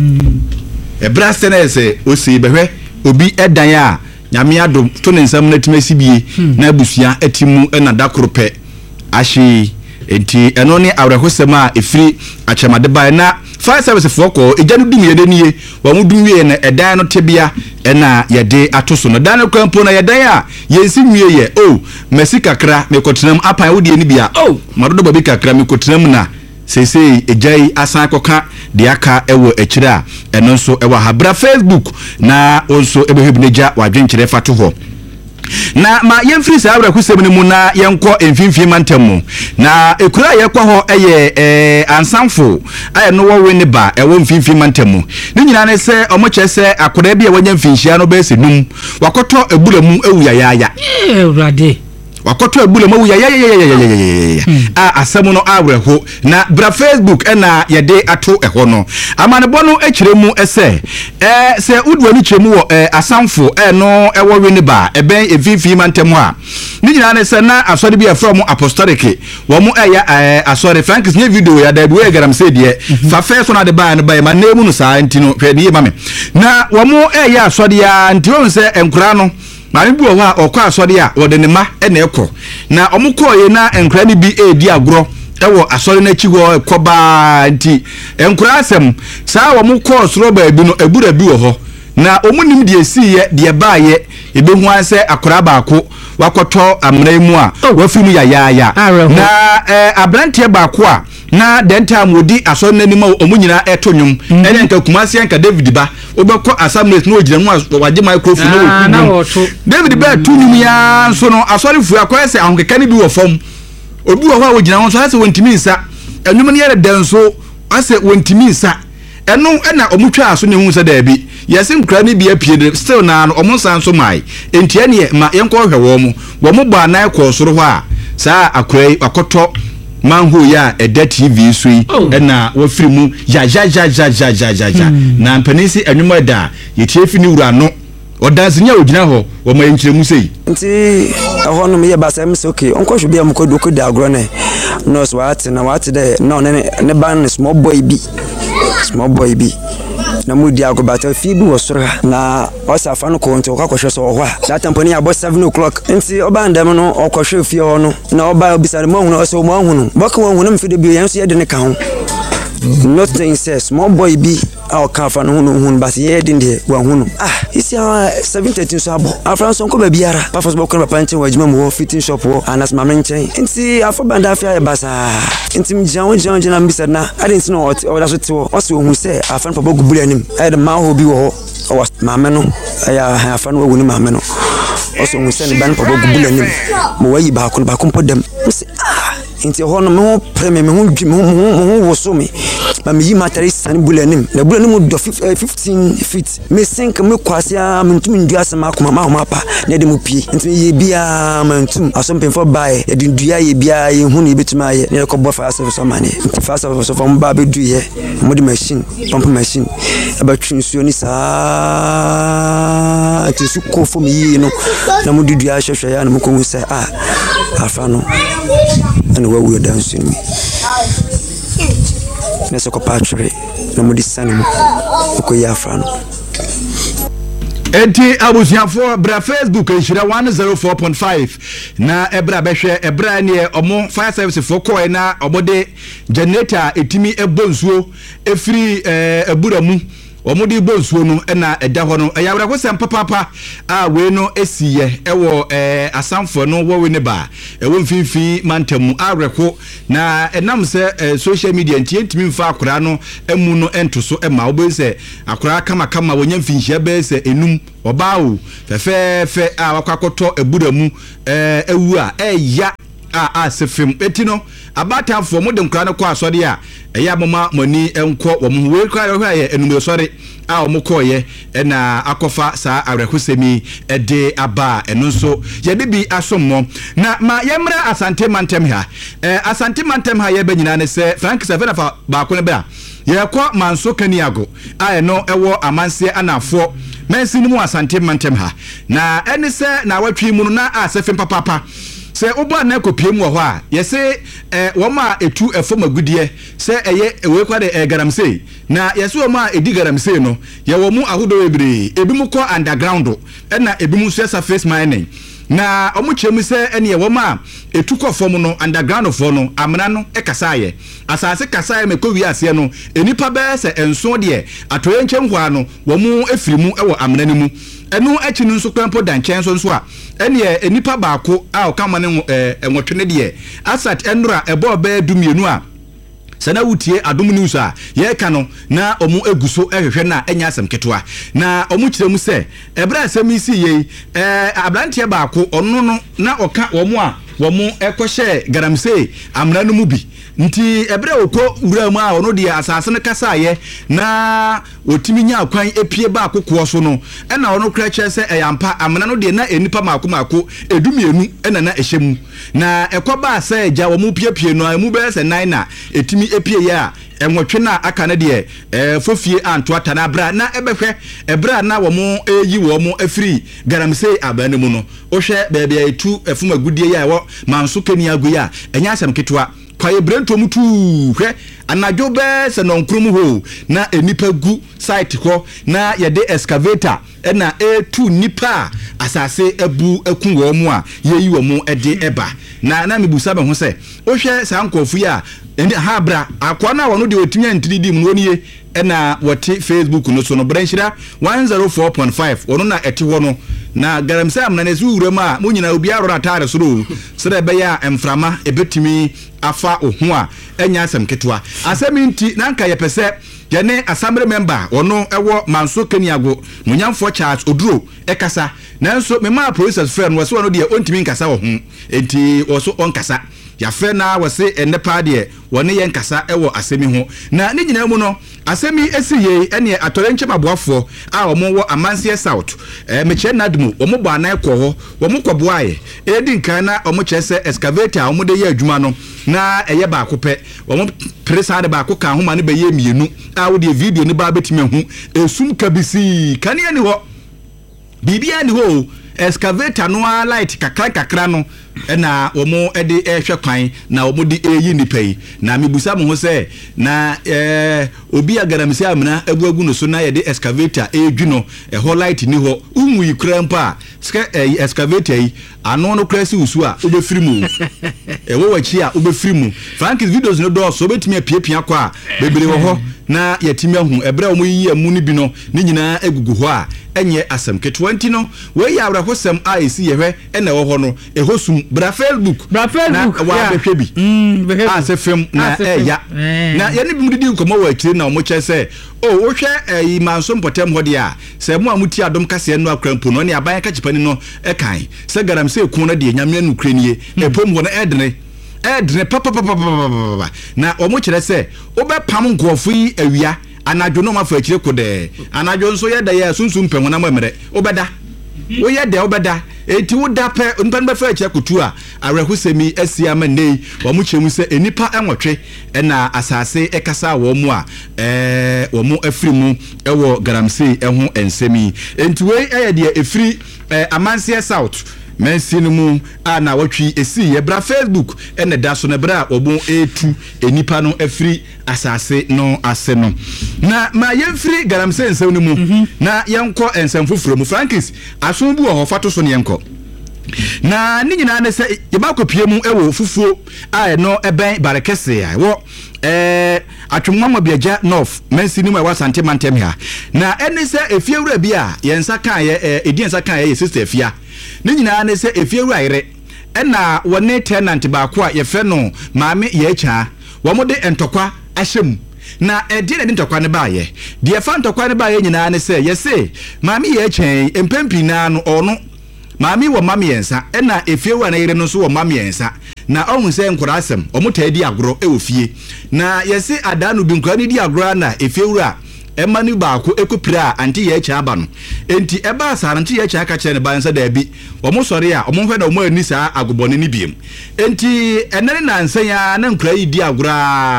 e braste na se osi behwe obi edan a nyame adom to ne nsam na timasi bie na abusua etimu na dakrope ashi enti eno ne awrehosema efiri achemade ba na fire service foko ejanu dum ye denie wa mudum wie na edan no tebia na yede atoso no dan kwampo na yedan a yensi nwie ye oh mesi kakra me kotenam apan wo de ni bia oh madodo babi kakra me kotenam na sese ejai asan koka de aka ewo ekira eno nso ewa habra Facebook na onso ebehebneja wadwenkyere fato ho na ma yemfiri sa abra kusem ni mu na yenko emfimfie mantemu na ekura yekwa ho eye eh ansanfo aye no wo ne ba ewo mfimfie mantemu ni nyina ne se omoche se akoda bia wanya mfinhia no be se num wakoto ebulamu ewu ya ya ya eh urade wakoto ebule mawu ya ya ya ya a asemu no awreho na bra Facebook na yede ato eho no amane bono ekiremu ese eh se udwani chemu wo asamfo eh no ewo we ne ba eben efifi mantemu a ni nyina ne se na asori bia from apostolic wo mu eya asori Frank ne video ya da we garam se de fa fe so na de ba ne ba ma nemu no sa ntino hwe ne ma me na wo mu eya asori ya ntio nse enkura no mari bu owa okwa asori a wode ne ma e na ekọ na omukọ ye na enkra ni bi edi agro ewo asori na chi ho ekoba nti enkra asem saa wo mukọ soro ba bi no ebura bi wo ho na omunim de esiye de ba ye ebehu anse akora baako wakoto amna mu a wafimu ya ya ya na eh abrantie baako a na denta modi asori na ni ma omunyina etonyum ene nka kumase nka David ba obekọ assembly no ogire mu waje microphone no wo David ba tunyum ya so no asori fu akwese ahonkeka ni bi wo fam obi wo ha ogina won so ase wontimi nsa enwum ne yere denso ase wontimi nsa eno ena omutwa aso ne hu se da bi yesim kra ni bi apie still na omunsan so mai entia ne ma yenko hwe wo mu wo mu ba na ekọ soro ho a saa akwai akoto manho ya eda T V sui ena wafiri mu ya ya ya ya ya ya ya ya na mpanisi enwuma da yetie fi ni wura no odanse nya ogina ho wo ma yenkyere mu sei nti eho no me ye basa me okay onko hwe bia mu kodu kodu agro ne no so ate na wate de no ne ne ban small boy bi small boy bi na mudi agobata fi bi wo soro na osafa no ko nti okakwohwe so ho a that temponi abo seven o'clock nti oba ndem no okwohwe fi ho no na oba obisare mo hunu oso mo hunu boko wo hunu mfi de bi yenso ye de ne ka ho nothing says small boy bi our kafa no hunu hunu but ye de de wa hunu ah isi seven thirty so abo afran so ko ba biara pafos boko na pantin wajima mo fitting shop wo anas ma menchen nti afọ banda afia ye basa nti mjan jan jan na mbisa na adin no o da so tiwo o so hu se afan pa bogu buli anim e de ma ho bi wo ho o maame no ya afan wo wuni maame no o so hu se ne ban pa bogu buli anim mo wayi ba ko ba ko podem ah nti ho no me preme me hu dwi me hu wo so me ma me yi matari san bulanim na bulanim do fifteen feet me sink me kwasia mentum ndu asema akoma ma ho apa na de mu pie nti ye bia mentum asompen for bae ye de ndua ye bia ye hu ne betuma ye ne ko bo fa service so mane nti fa service so fam ba be du ye mo de machine pump machine aba twinsuo ni sa ti su ko fo me yi no na mo dudu a hwehwe ya na mo ko hu se ah afa no and what we are dancing me nese ko patre na mudi sane mu ko ya afra no enti abusiafo bra Facebook enhira one oh four point five na ebra behwe ebra ne omo fire service for coin na obode generator etimi ebonsuo efiri eh, eburamu omudi bonsuo no na eda ho no eyawra ko sem papa a we no esiye ewo eh, asamfo no wo we ne ba ewo mfinfi mantamu awreko na enam se eh, social media ntie ntimi mfa akora no emu no entoso ema obo se akora kama kama wonya mfinhia be se enum obaawo fefefe a wakwakoto eburamu eh, ewu a eya a a sefem etino abatamfo mo de nkra no kwa asode a eya mama mani enko wo mo we kwa hwa ye enum sore a wo mo koye na akofa sa awrekosemi ede aba eno nso ye de bi asommo na ma yemra asante mantem ha eh asante mantem ha ye benyina ne se Frank seven afa ba ko ne ba ye kwa manso kaniago a eno ewo amanse anafo mensi ni mu asante mantem ha na ene se na watwi mu na asefem papa se oba na kopiem wo ho a yese eh woma etu efom agudie se eye ewe kwa de garamsey na yese woma edi garamsey no ye wo mu ahodo ebre ebi mu ko underground na ebi mu so surface mining na omu chemu se ene ye woma etu ko fom no underground fo no amna no ekasaye asase kasaye me ko wi ase no enipa be se enso de atoye nchemhwa no wo mu efirimu ewo amna ni mu enu achi nu nso kwampo danchen so nso a ene enipa baako a okama ne enwotwe ne de asat enura ebo ba dumienu a sana wutie adom news a ye ka no na omu eguso ehwehwe na enya asem ketwa na omu kiremu se ebra asem isi ye eh abrantie baako onu no na oka omu a womu ekohye garamsey amna no mu bi nti ebra okọ wura mu a ono de asase ne kasaye na otimi nya akwan epie ba akokọ so no ena ono kra kye se eyampa amna no de na enipa mako mako edumienu ena na ehyemu na ekoba se ja wo mu piepie no emu be se nine na etimi epie ya enwotwe na aka ne de eh fofie anto ata na bra na ebehwe ebra na wo mu eyi wo mu afiri garamsey abane mu no ohwe bebe etu efum agudie ya wo manso kani agu ya enya asem ketwa kwaye brento mutu hwe anajo be se no nkrum ho na enipa gu site ho na ye de excavator na e two nipa asase ebu ekun wo mu a yeyi wo mu ede eba na na mebusa be ho se ohwe sa nkofu ya ende ha bra akwa na wono de otunya ntiridi mu woniye na wote Facebook no so no branchira one oh four point five wono na ete ho no na garamsey amna ne zu wura ma mo nyina obi arora tare so ro sere be ya emframa ebetimi afa ohu a enya asem ketwa asem nti na nka ye pese ye ne assembly member wono ewo manso kaniago munyamfo Charles Oduro ekasa nanso me ma process friend wo so wono de ontimi nkasa wo hu enti wo so onkasa ya fe na wose enepa de wone ye nkasa ewo asemi ho na ne nyina mu no asemi esi ye ene atorenche maboafo a omo wo Amansie South eh meche nadmu omo bo anan ko ho omo kwaboaye edi nkan na omo chese excavator omo de ye adwuma no na eye ba akopɛ omo presa de ba akoka ho ma ne be ye mienu a wo de video ne ba betime hu esum kabisi kane ani ho bibia ni ho excavator no a light kakra kakra no na omo ede ehwe kwan na omo di eyi nipa yi na mebusa mo ho se na eh obi agaramsey amna aguagu no so na ye de excavator edwu no e ho light ni ho unwu yikra mpa ska eh, excavator yi ano no krasi usu a obefiri mu e wo wachi a obefiri mu Frank's videos no do so betimi apiapia kwa a bebere wo ho na yatimi ahu ebra omo yi amu ni bi no ni nyina egugu ho a enye asem ke twenty no we ya abra hosem a esi yehwe ena wo ho no e hosum bra Facebook bra Facebook na wa behwe bi mm behwe a se film na e ya na ye ne bi mudidi nkomo wa akire na omo che se o wo hwe e manso mpotem ho de a se mo amuti adom kase no akrampo no ne aban ka chipani no e kan se garamsey ku no de nyame anu kranie e pom ho no edene edene papa papa na omo kire se obepam nkofo yi awia anajo no mafa akire ko de anajo nso ye da ye sunsun pɛ wona mamere obeda wo ye de obeda enti wo da pɛ npan ba fa akire kotu a awrehusemi asia ma nei wo mu chemu se enipa enwotwe na asase ekasa wo mu a eh wo mu afiri mu ewo garamsey eho ensemi enti we eye de efiri Amansie South mensi no mu ana watwi esi ye bra Facebook ene da so na bra obon etu enipa no afiri asase no ase no na ma yemfiri galamse nsem no mu mm-hmm. na yenko ensem fufuro mu Frankis aso bu ho fato so ne yenko na ni nyina ne se yebakopie mu ewo fufuo a no eben barekese a wo eh atwomwa biaja north mensi ni mu ewa sante mantem ha na ene se efiewura bi a yensa kan ye ediensa kan ye sister efia ni nyina ne se efiewura ire ena wone tenant ba ko a ye fe no maame ye cha wo mo de entokwa ahyem na edi na ntokwa ne ba ye de fa ntokwa ne ba ye nyina ne se ye se maame ye chen empempi na no ono maami wo mami yensa ena efiewa na yire no so wo mami yensa na ohun se nkora asem omuta di agro e ofie na yesi adanu bi nkora ni di agro na efiewura ema ni baako ekopira anti ye cha aba no enti eba asara anti ye cha aka kire ne ba yensa da bi omo sori a omo hwe da omo ani saa agobone ni biem enti enere na nsan ya na nkora yi di agro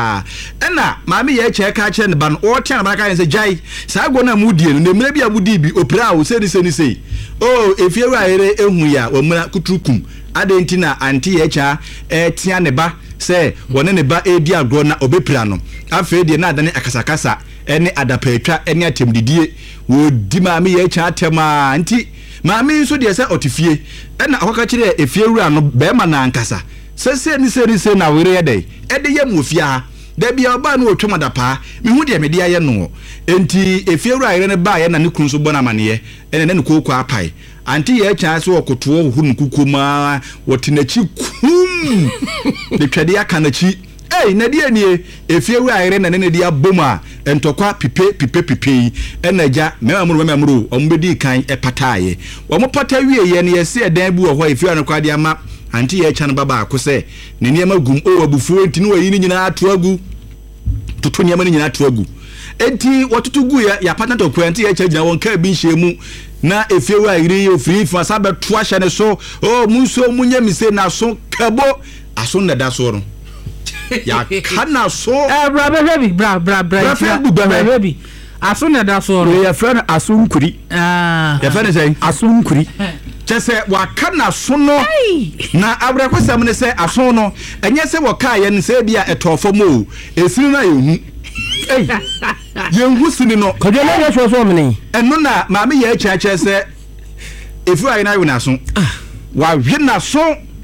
ena maami ye cha aka kire ne ba no o tia na ba ka yensa jai saa go na mudie no nemre bi abudi bi opira o se ni se ni se oh efiewura ere ehu ya wamra kuturukum adenti na anti ye cha etia ne ba se wone ne ba edi agro na obepira no afa die na adane akasakasa ene adapetwa ene atemdidie wo di maami ye cha tema anti maami so de se otifie ena akwaka kire efiewura no be ma na ankasa se se ni se ni se na were ye dai ede ye mu ofia da bia oba no otwema da pa me hu de me dia ye no enti efiewura ire ne ba ye na ne kunu so bona mane ene ne kokko apai anti ye cha so okoto hu nkukuma wotinachi kum de twade aka nachi ei na dia nie efiewura ire na ne dia boma entokwa pipe pipe pipe enaja mema muru mema muru ombedi kan epataye wo mo pata wie ye ne ye se edan bu ho efiewura no kwade ama anti ye cha no baba akose ne niema gum o abufuo enti no wayi ni nyina ato agu tutu niema ni nyina ato agu enti watutu gu ya ya partner to kwenti ya cha gina won ka bi nhyiemu na efiewura ire ofiri fa sabe to ahye ne so o munso munya mise na so kabo aso na da so no ya kana so eh bra bra bi bra bra bra bra bi aso na da so no ya friend aso nkuri ah ya friend say aso nkuri chese wakana so no na abrakosam ne se aso no enye se waka ye ne se bia etofo mo esiri na yehu ei yehu sini no kodwe na ye so so mene eno na maame ye chache se efu ayi na yo na so wa hwe na so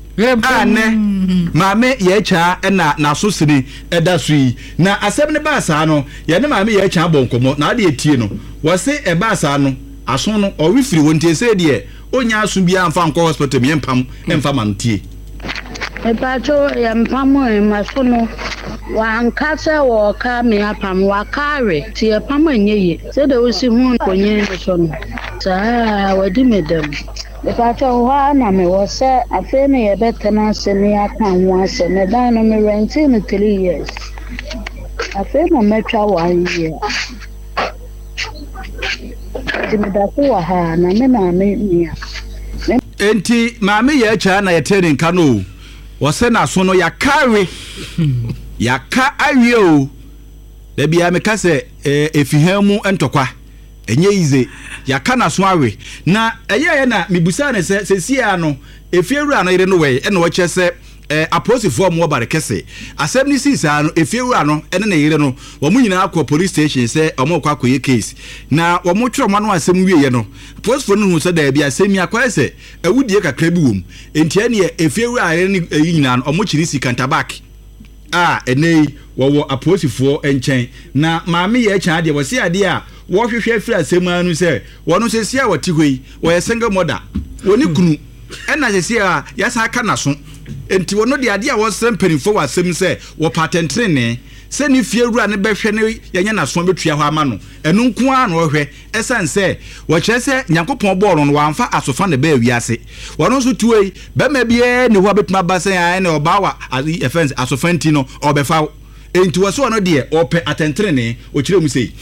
ane maame ye cha na na so sini eda so yi na asem ne ba sa no ye ne maame ye cha bonkomo na ade etie no wo se e ba sa no aso no o wifiri wontie se de onya aso bia amfa nko hospital me empam emfa mantie e pacho ya mpamo e masono wa nkasa wo ka me apam wa kare ti e pamo enye se de osi hu konye so no sa wadi medam e pacho wa na me wo se afi me ye betena se ne aka ho ase me dan no me rent in three years afi mo metwa one year timidafo ha na me na me nia enti maame ye cha na ye tene nka no wo se na so no ya kare ya ka awie o da bia me ka se efihamu entokwa enye ize ya ka na so awe na eye ye na mibusa ne se sesia no efiewura no ire no we e no wo che se eh aposifo mo bare kese asem ni sisa no efiewura no ene na yire no wo mu nyina akọ police station se omo kwa akoye case na wo mu twero mano asem wieye no aposifo no hu se da bia asem yakwa se awudie kakra bi wom enti ene efiewura ire ni nyina no omo chiri sikantabak ah ene wo wo aposifo enchen na maame ye chan de wo se ade a wo hwehwe afira asem anu se wo no se sia wati hoi wo ye single mother woni kunu ena se sia ya sa aka na so enti wono de ade a wo sempenifo wa asem se wo patentre ne se ni fiewura ne behwe ne yenya na so betua ho ama no enu nko a no hwe esan se wo kire se nyankopon bọọlụ no wamfa asofa ne ba wiase wono so tuoi be ma bie ne ho betuma ba se ya ne oba wa offense asofa nti no obefa enti wo so no de ope atentre ne o kire mu sei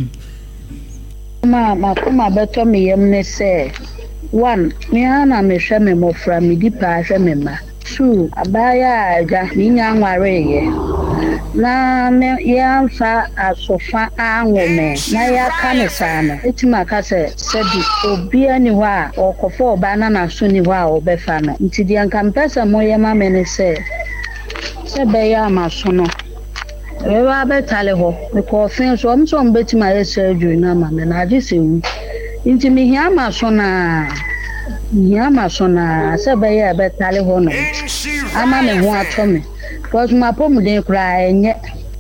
ma ma kuma beto me yem ne se one me ana me hwe me mofra me di pa hwe me ma two abaya aja ni nya nware ye na me yamfa asofa anwome na yaka ne sana etima ka se sedi obi ani ho a okofo oba na na so ni ho a obefa no nti dia nkampesa moye ma me ne se se be ya maso no we ba betale ho me ko fin so am so mbetima yese adwu na ma me na ade se wu nti me hia maso na hia maso na se be ya betale ho no ama me ho atome because my pom dey cry nye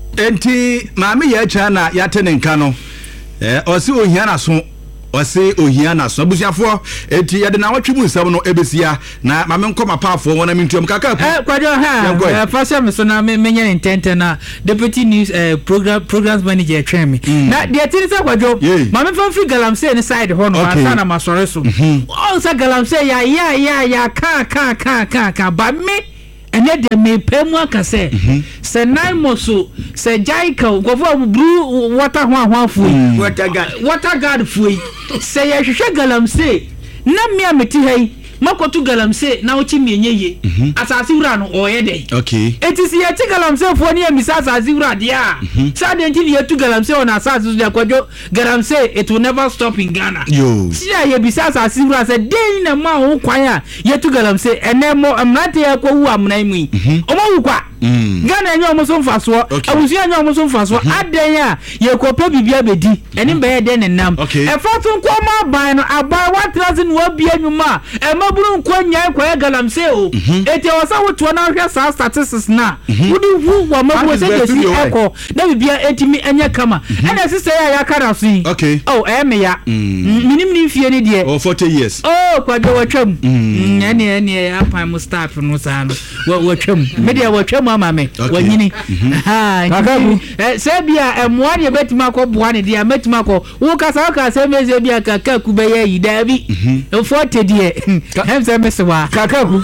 enti maami ya cha na ya te ne nka no eh osi ohia na so osi ohia na so abusiafo enti ya de na watwe mu nsam no ebesia na maami nkoma paafo wona mintuam kaka ku eh kwajo ha eh fashion me so na me menye intente na deputy news eh program programs manager twem me na de tiri sa kwajo maami fa free galamsey ne side ho no asa na masore so o sa galamsey ya ya ya ya ka ka ka ka ka ba me ene de me pemu aka se se nine moso se jaika gofo bru water ho ho afu water guard water guard fu se ye hwehwe galamsey na me ameti hai makotu galamsey na ochi me enye asase wura no oye dey okay etisi ye ti galamsey fo ne emisa asase wura dia sa de nti ye tu galamsey on asase so de kwajo galamsey it will never stop in Ghana yo si ye bisa asase wura se den na ma ho kwan a ye tu galamsey enemo amnate ye ko wu amnan mu omo wu kwa Ghana enyo omo so mfaso abusu enyo omo so mfaso aden a ye ko pe bibia bedi eni be ye den nam e fatu nko ma ban no aban one thousand wo bia nyuma e maburu nko nya ko ye galamsey o eti wasa woto na hwe sa statistics na wudi hu wa mabu se je si eko na bibia etimi enya kama ena sister ya ya kara so yi oh e me ya minim ni fie ni de oh forty years oh kwajo watwam ene ene ya pan mu staff no sa no watwam me de watwam ama me wanyini ha kakaku eh se bia emwa de betima ko boa ne de metima ko wo kasa ka se meze bia kakaku be ya yi dabi forty de hem se mesewa kakaku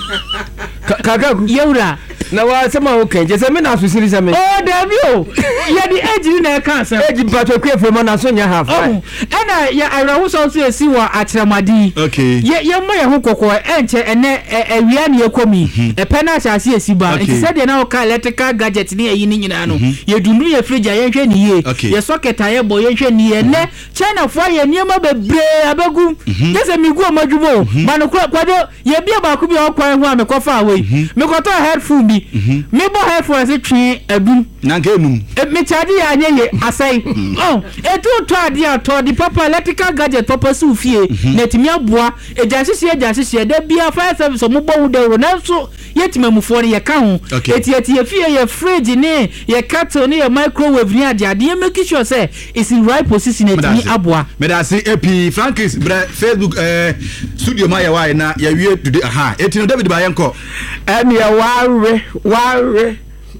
kakaku yewra na wa sema o kenje se me na so siri se me oh dabi o ya di age na ka se age pato ku efo na so nya half oh ena ya arawo so so esi wa atremadi okay ye ye mo ye ho kokko enche ene awia ne yekomi e pena asase esi ba enti se de na o ka electrical gadget ni eyi ni nyina no ye dundu ye fridge ye hwe ni ye ye socket aye bo ye hwe ni ye ne china fo ye niema bebre abegu ye se mi gu omadwumo ma no kwado ye bia ba ku bi o kwan ho amekofa away me koto headphone bi me bo headphone se twi adum na nke emum me charge ya nye ye asai oh etu to ade ato di papa electrical gadget papa su fie netimi aboa eja hihie eja hihie da bia fire service mo bo wo de ro na so yetimamufo ne ye ka ho eti eti ye fie ye fridge ne ye kettle ne ye microwave ni ade ade make sure say is in right position etimi aboa me da say epi Frankis bre Facebook eh studio ma ye why na ye wie today aha eti no David Bayenko em ye wawe wawe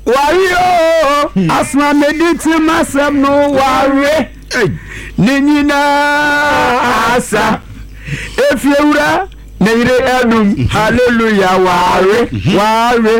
wayo asma mediti masem no wawe ninyina asa efiewura Neire enum hallelujah ware ware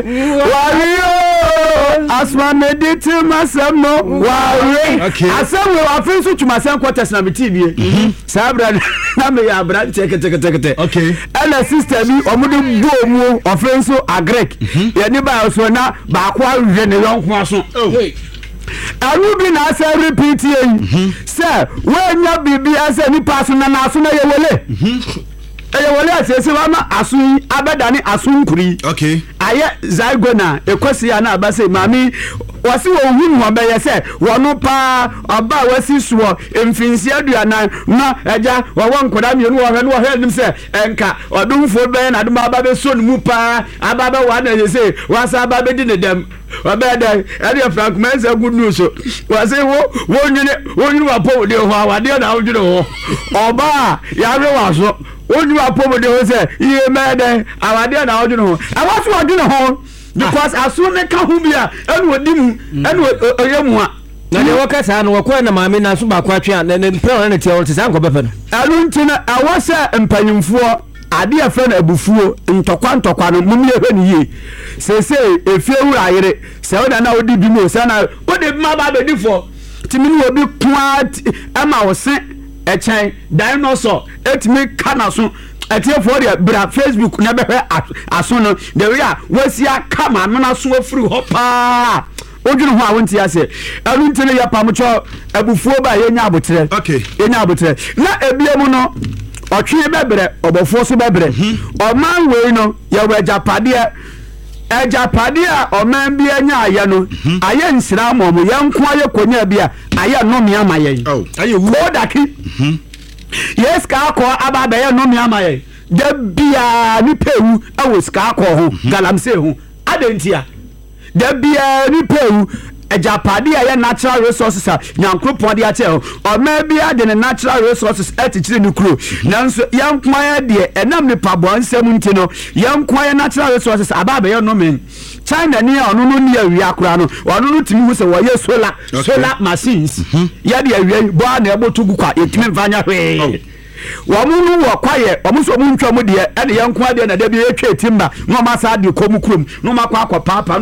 ware asma mediti masem no ware asem we afin so twumasem quarters na metibie sabra na me ya bra teke teke teke okay ela sister mi omude bo mu afin so agrek ye ni ba so na ba kwa hwe ne yonko aso arubi na say repeat ye say we nya bibia say ni pass na na so na ye wole eye wole asese wa ma asu abedani asu nkuri okay aye zaigona ekosi ya na abase mami wasi wo hunu ho beye se wono pa aba wasi suo emfinsi aduana na eja wo nkoda mienu wo hwenu wo hwenim se enka odumfo beye na dum aba be so nu pa aba be wa na ye se wasa aba be di ne dem wabeda ade Frank mensa good news wasi wo wo nyine wo nyine wa po de ho awade na wo nyine ho oba ya re wa so onyu apomo de ho say iye mede awade na odwene ho awaso odwene ho because aso ne ka hu bia enu odimu enu oyemu a na de wakasa no wakwa na maame na so ba kwa twa na ne pe na tie wo tsan ko befe no anu ntina awasa empanyimfo ade afa na abufuo ntokwa ntokwa no mumye hwe ni ye sese efie wura ayere se oda na odi bi mo se na odi ma ba be difo timini obi kwa ama wo se echen dinosaur etimi kana so etie for the bra Facebook na be hwe aso no the way a wasia kama no na so afiri ho pa odwene ho a wonti ase anu ntene ya pamcho abufuo ba ye nya abotre okay ye nya abotre na ebiemu no otwe bebre obofo so bebre oman we no ya wa japade ejapade a oman bia nya aye no aye nsira momo ye nko aye konya bia aye no me amaye oh aye wu odaki yes ka ko aba be ye no me amaye da bia ni pewu awo ska ko ho galamse ho adentia da bia ni pewu ejapade a ye natural resources a nyankropon de ache ho o ma bia de natural resources etichire ni kuro nanso yankwan de enam ni pabo ansem nti no yankwan natural resources aba be ye no men China ni onu no ni awia kura no onu no timi hu se wo ye solar solar machines ya de awia bo na ebotu gukwa etimi mfanya hwe wamunu wo kwaye wamuso mu ntwa mu de e de yankwan de na da bi etwa timba no ma sa de komu kurom no ma kwa akwa papa